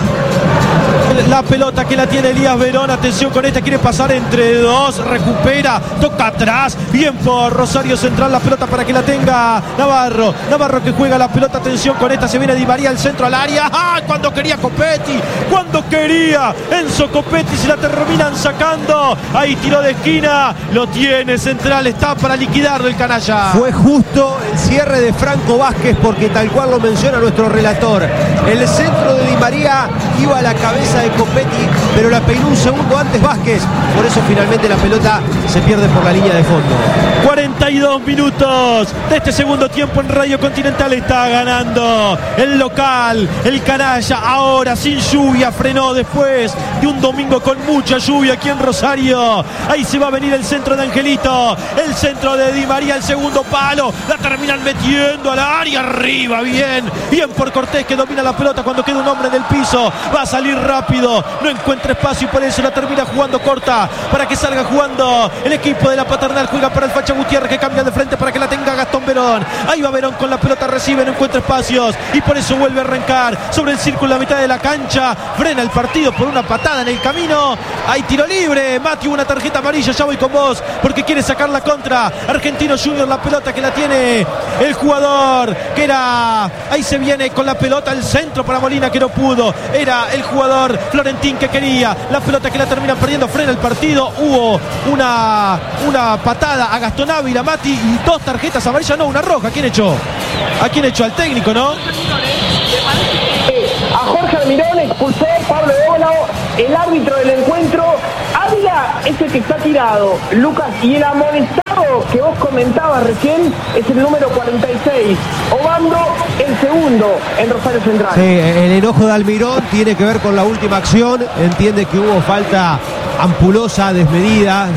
La pelota que la tiene Elías Verón. Atención con esta, quiere pasar entre dos. Recupera, toca atrás. Bien por Rosario Central. La pelota para que la tenga Navarro. Navarro que juega la pelota. Atención con esta, se viene Di María al centro, al área. ¡Ah! Cuando quería Copetti. Cuando quería Enzo Copetti. Se la terminan sacando. Ahí tiró de esquina. Lo tiene Central. Está para liquidarlo el canalla. Fue justo el cierre de Franco Vázquez porque tal cual lo menciona nuestro relator. El centro de Di María iba a la cabeza de Copetti, pero la peinó un segundo antes Vázquez. Por eso finalmente la pelota se pierde por la línea de fondo. cuarenta y dos minutos de este segundo tiempo en Radio Continental. Está ganando el local, el canalla. Ahora sin lluvia, frenó después de un domingo con mucha lluvia aquí en Rosario. Ahí se va a venir el centro de Angelito, el centro de Di María, el segundo palo. La terminan metiendo al área, arriba, bien, bien por Cortés que domina la pelota cuando queda un hombre en el piso. Va a salir rápido, no encuentra espacio y por eso la termina jugando corta para que salga jugando el equipo de la Paternal. Juega para el Facha Gutiérrez que cambia de frente para que la tenga Gastón Verón. Ahí va Verón con la pelota, recibe, no encuentra espacios y por eso vuelve a arrancar sobre el círculo en la mitad de la cancha. Frena el partido por una patada en el camino. Hay tiro libre. Mati, una tarjeta amarilla, ya voy con vos porque quiere sacar la contra. Argentino Junior, la pelota que la tiene el jugador que era, ahí se viene con la pelota al centro para Molina que no pudo. Era el jugador Florentín que quería la pelota que la terminan perdiendo. Frena el partido. Hubo una, una patada a Gastón Ávila, Mati, y dos tarjetas amarillas, no, una roja. ¿A quién echó? ¿A quién echó? Al técnico, ¿no? A Jorge Almirón expulsó Pablo Dólao, el árbitro del encuentro. Ávila es el que está tirado, Lucas, y el amonestado que vos comentabas recién es el número cuarenta y seis, Obando, el segundo en Rosario Central. Sí, el enojo de Almirón tiene que ver con la última acción. Entiende que hubo falta ampulosa, desmedida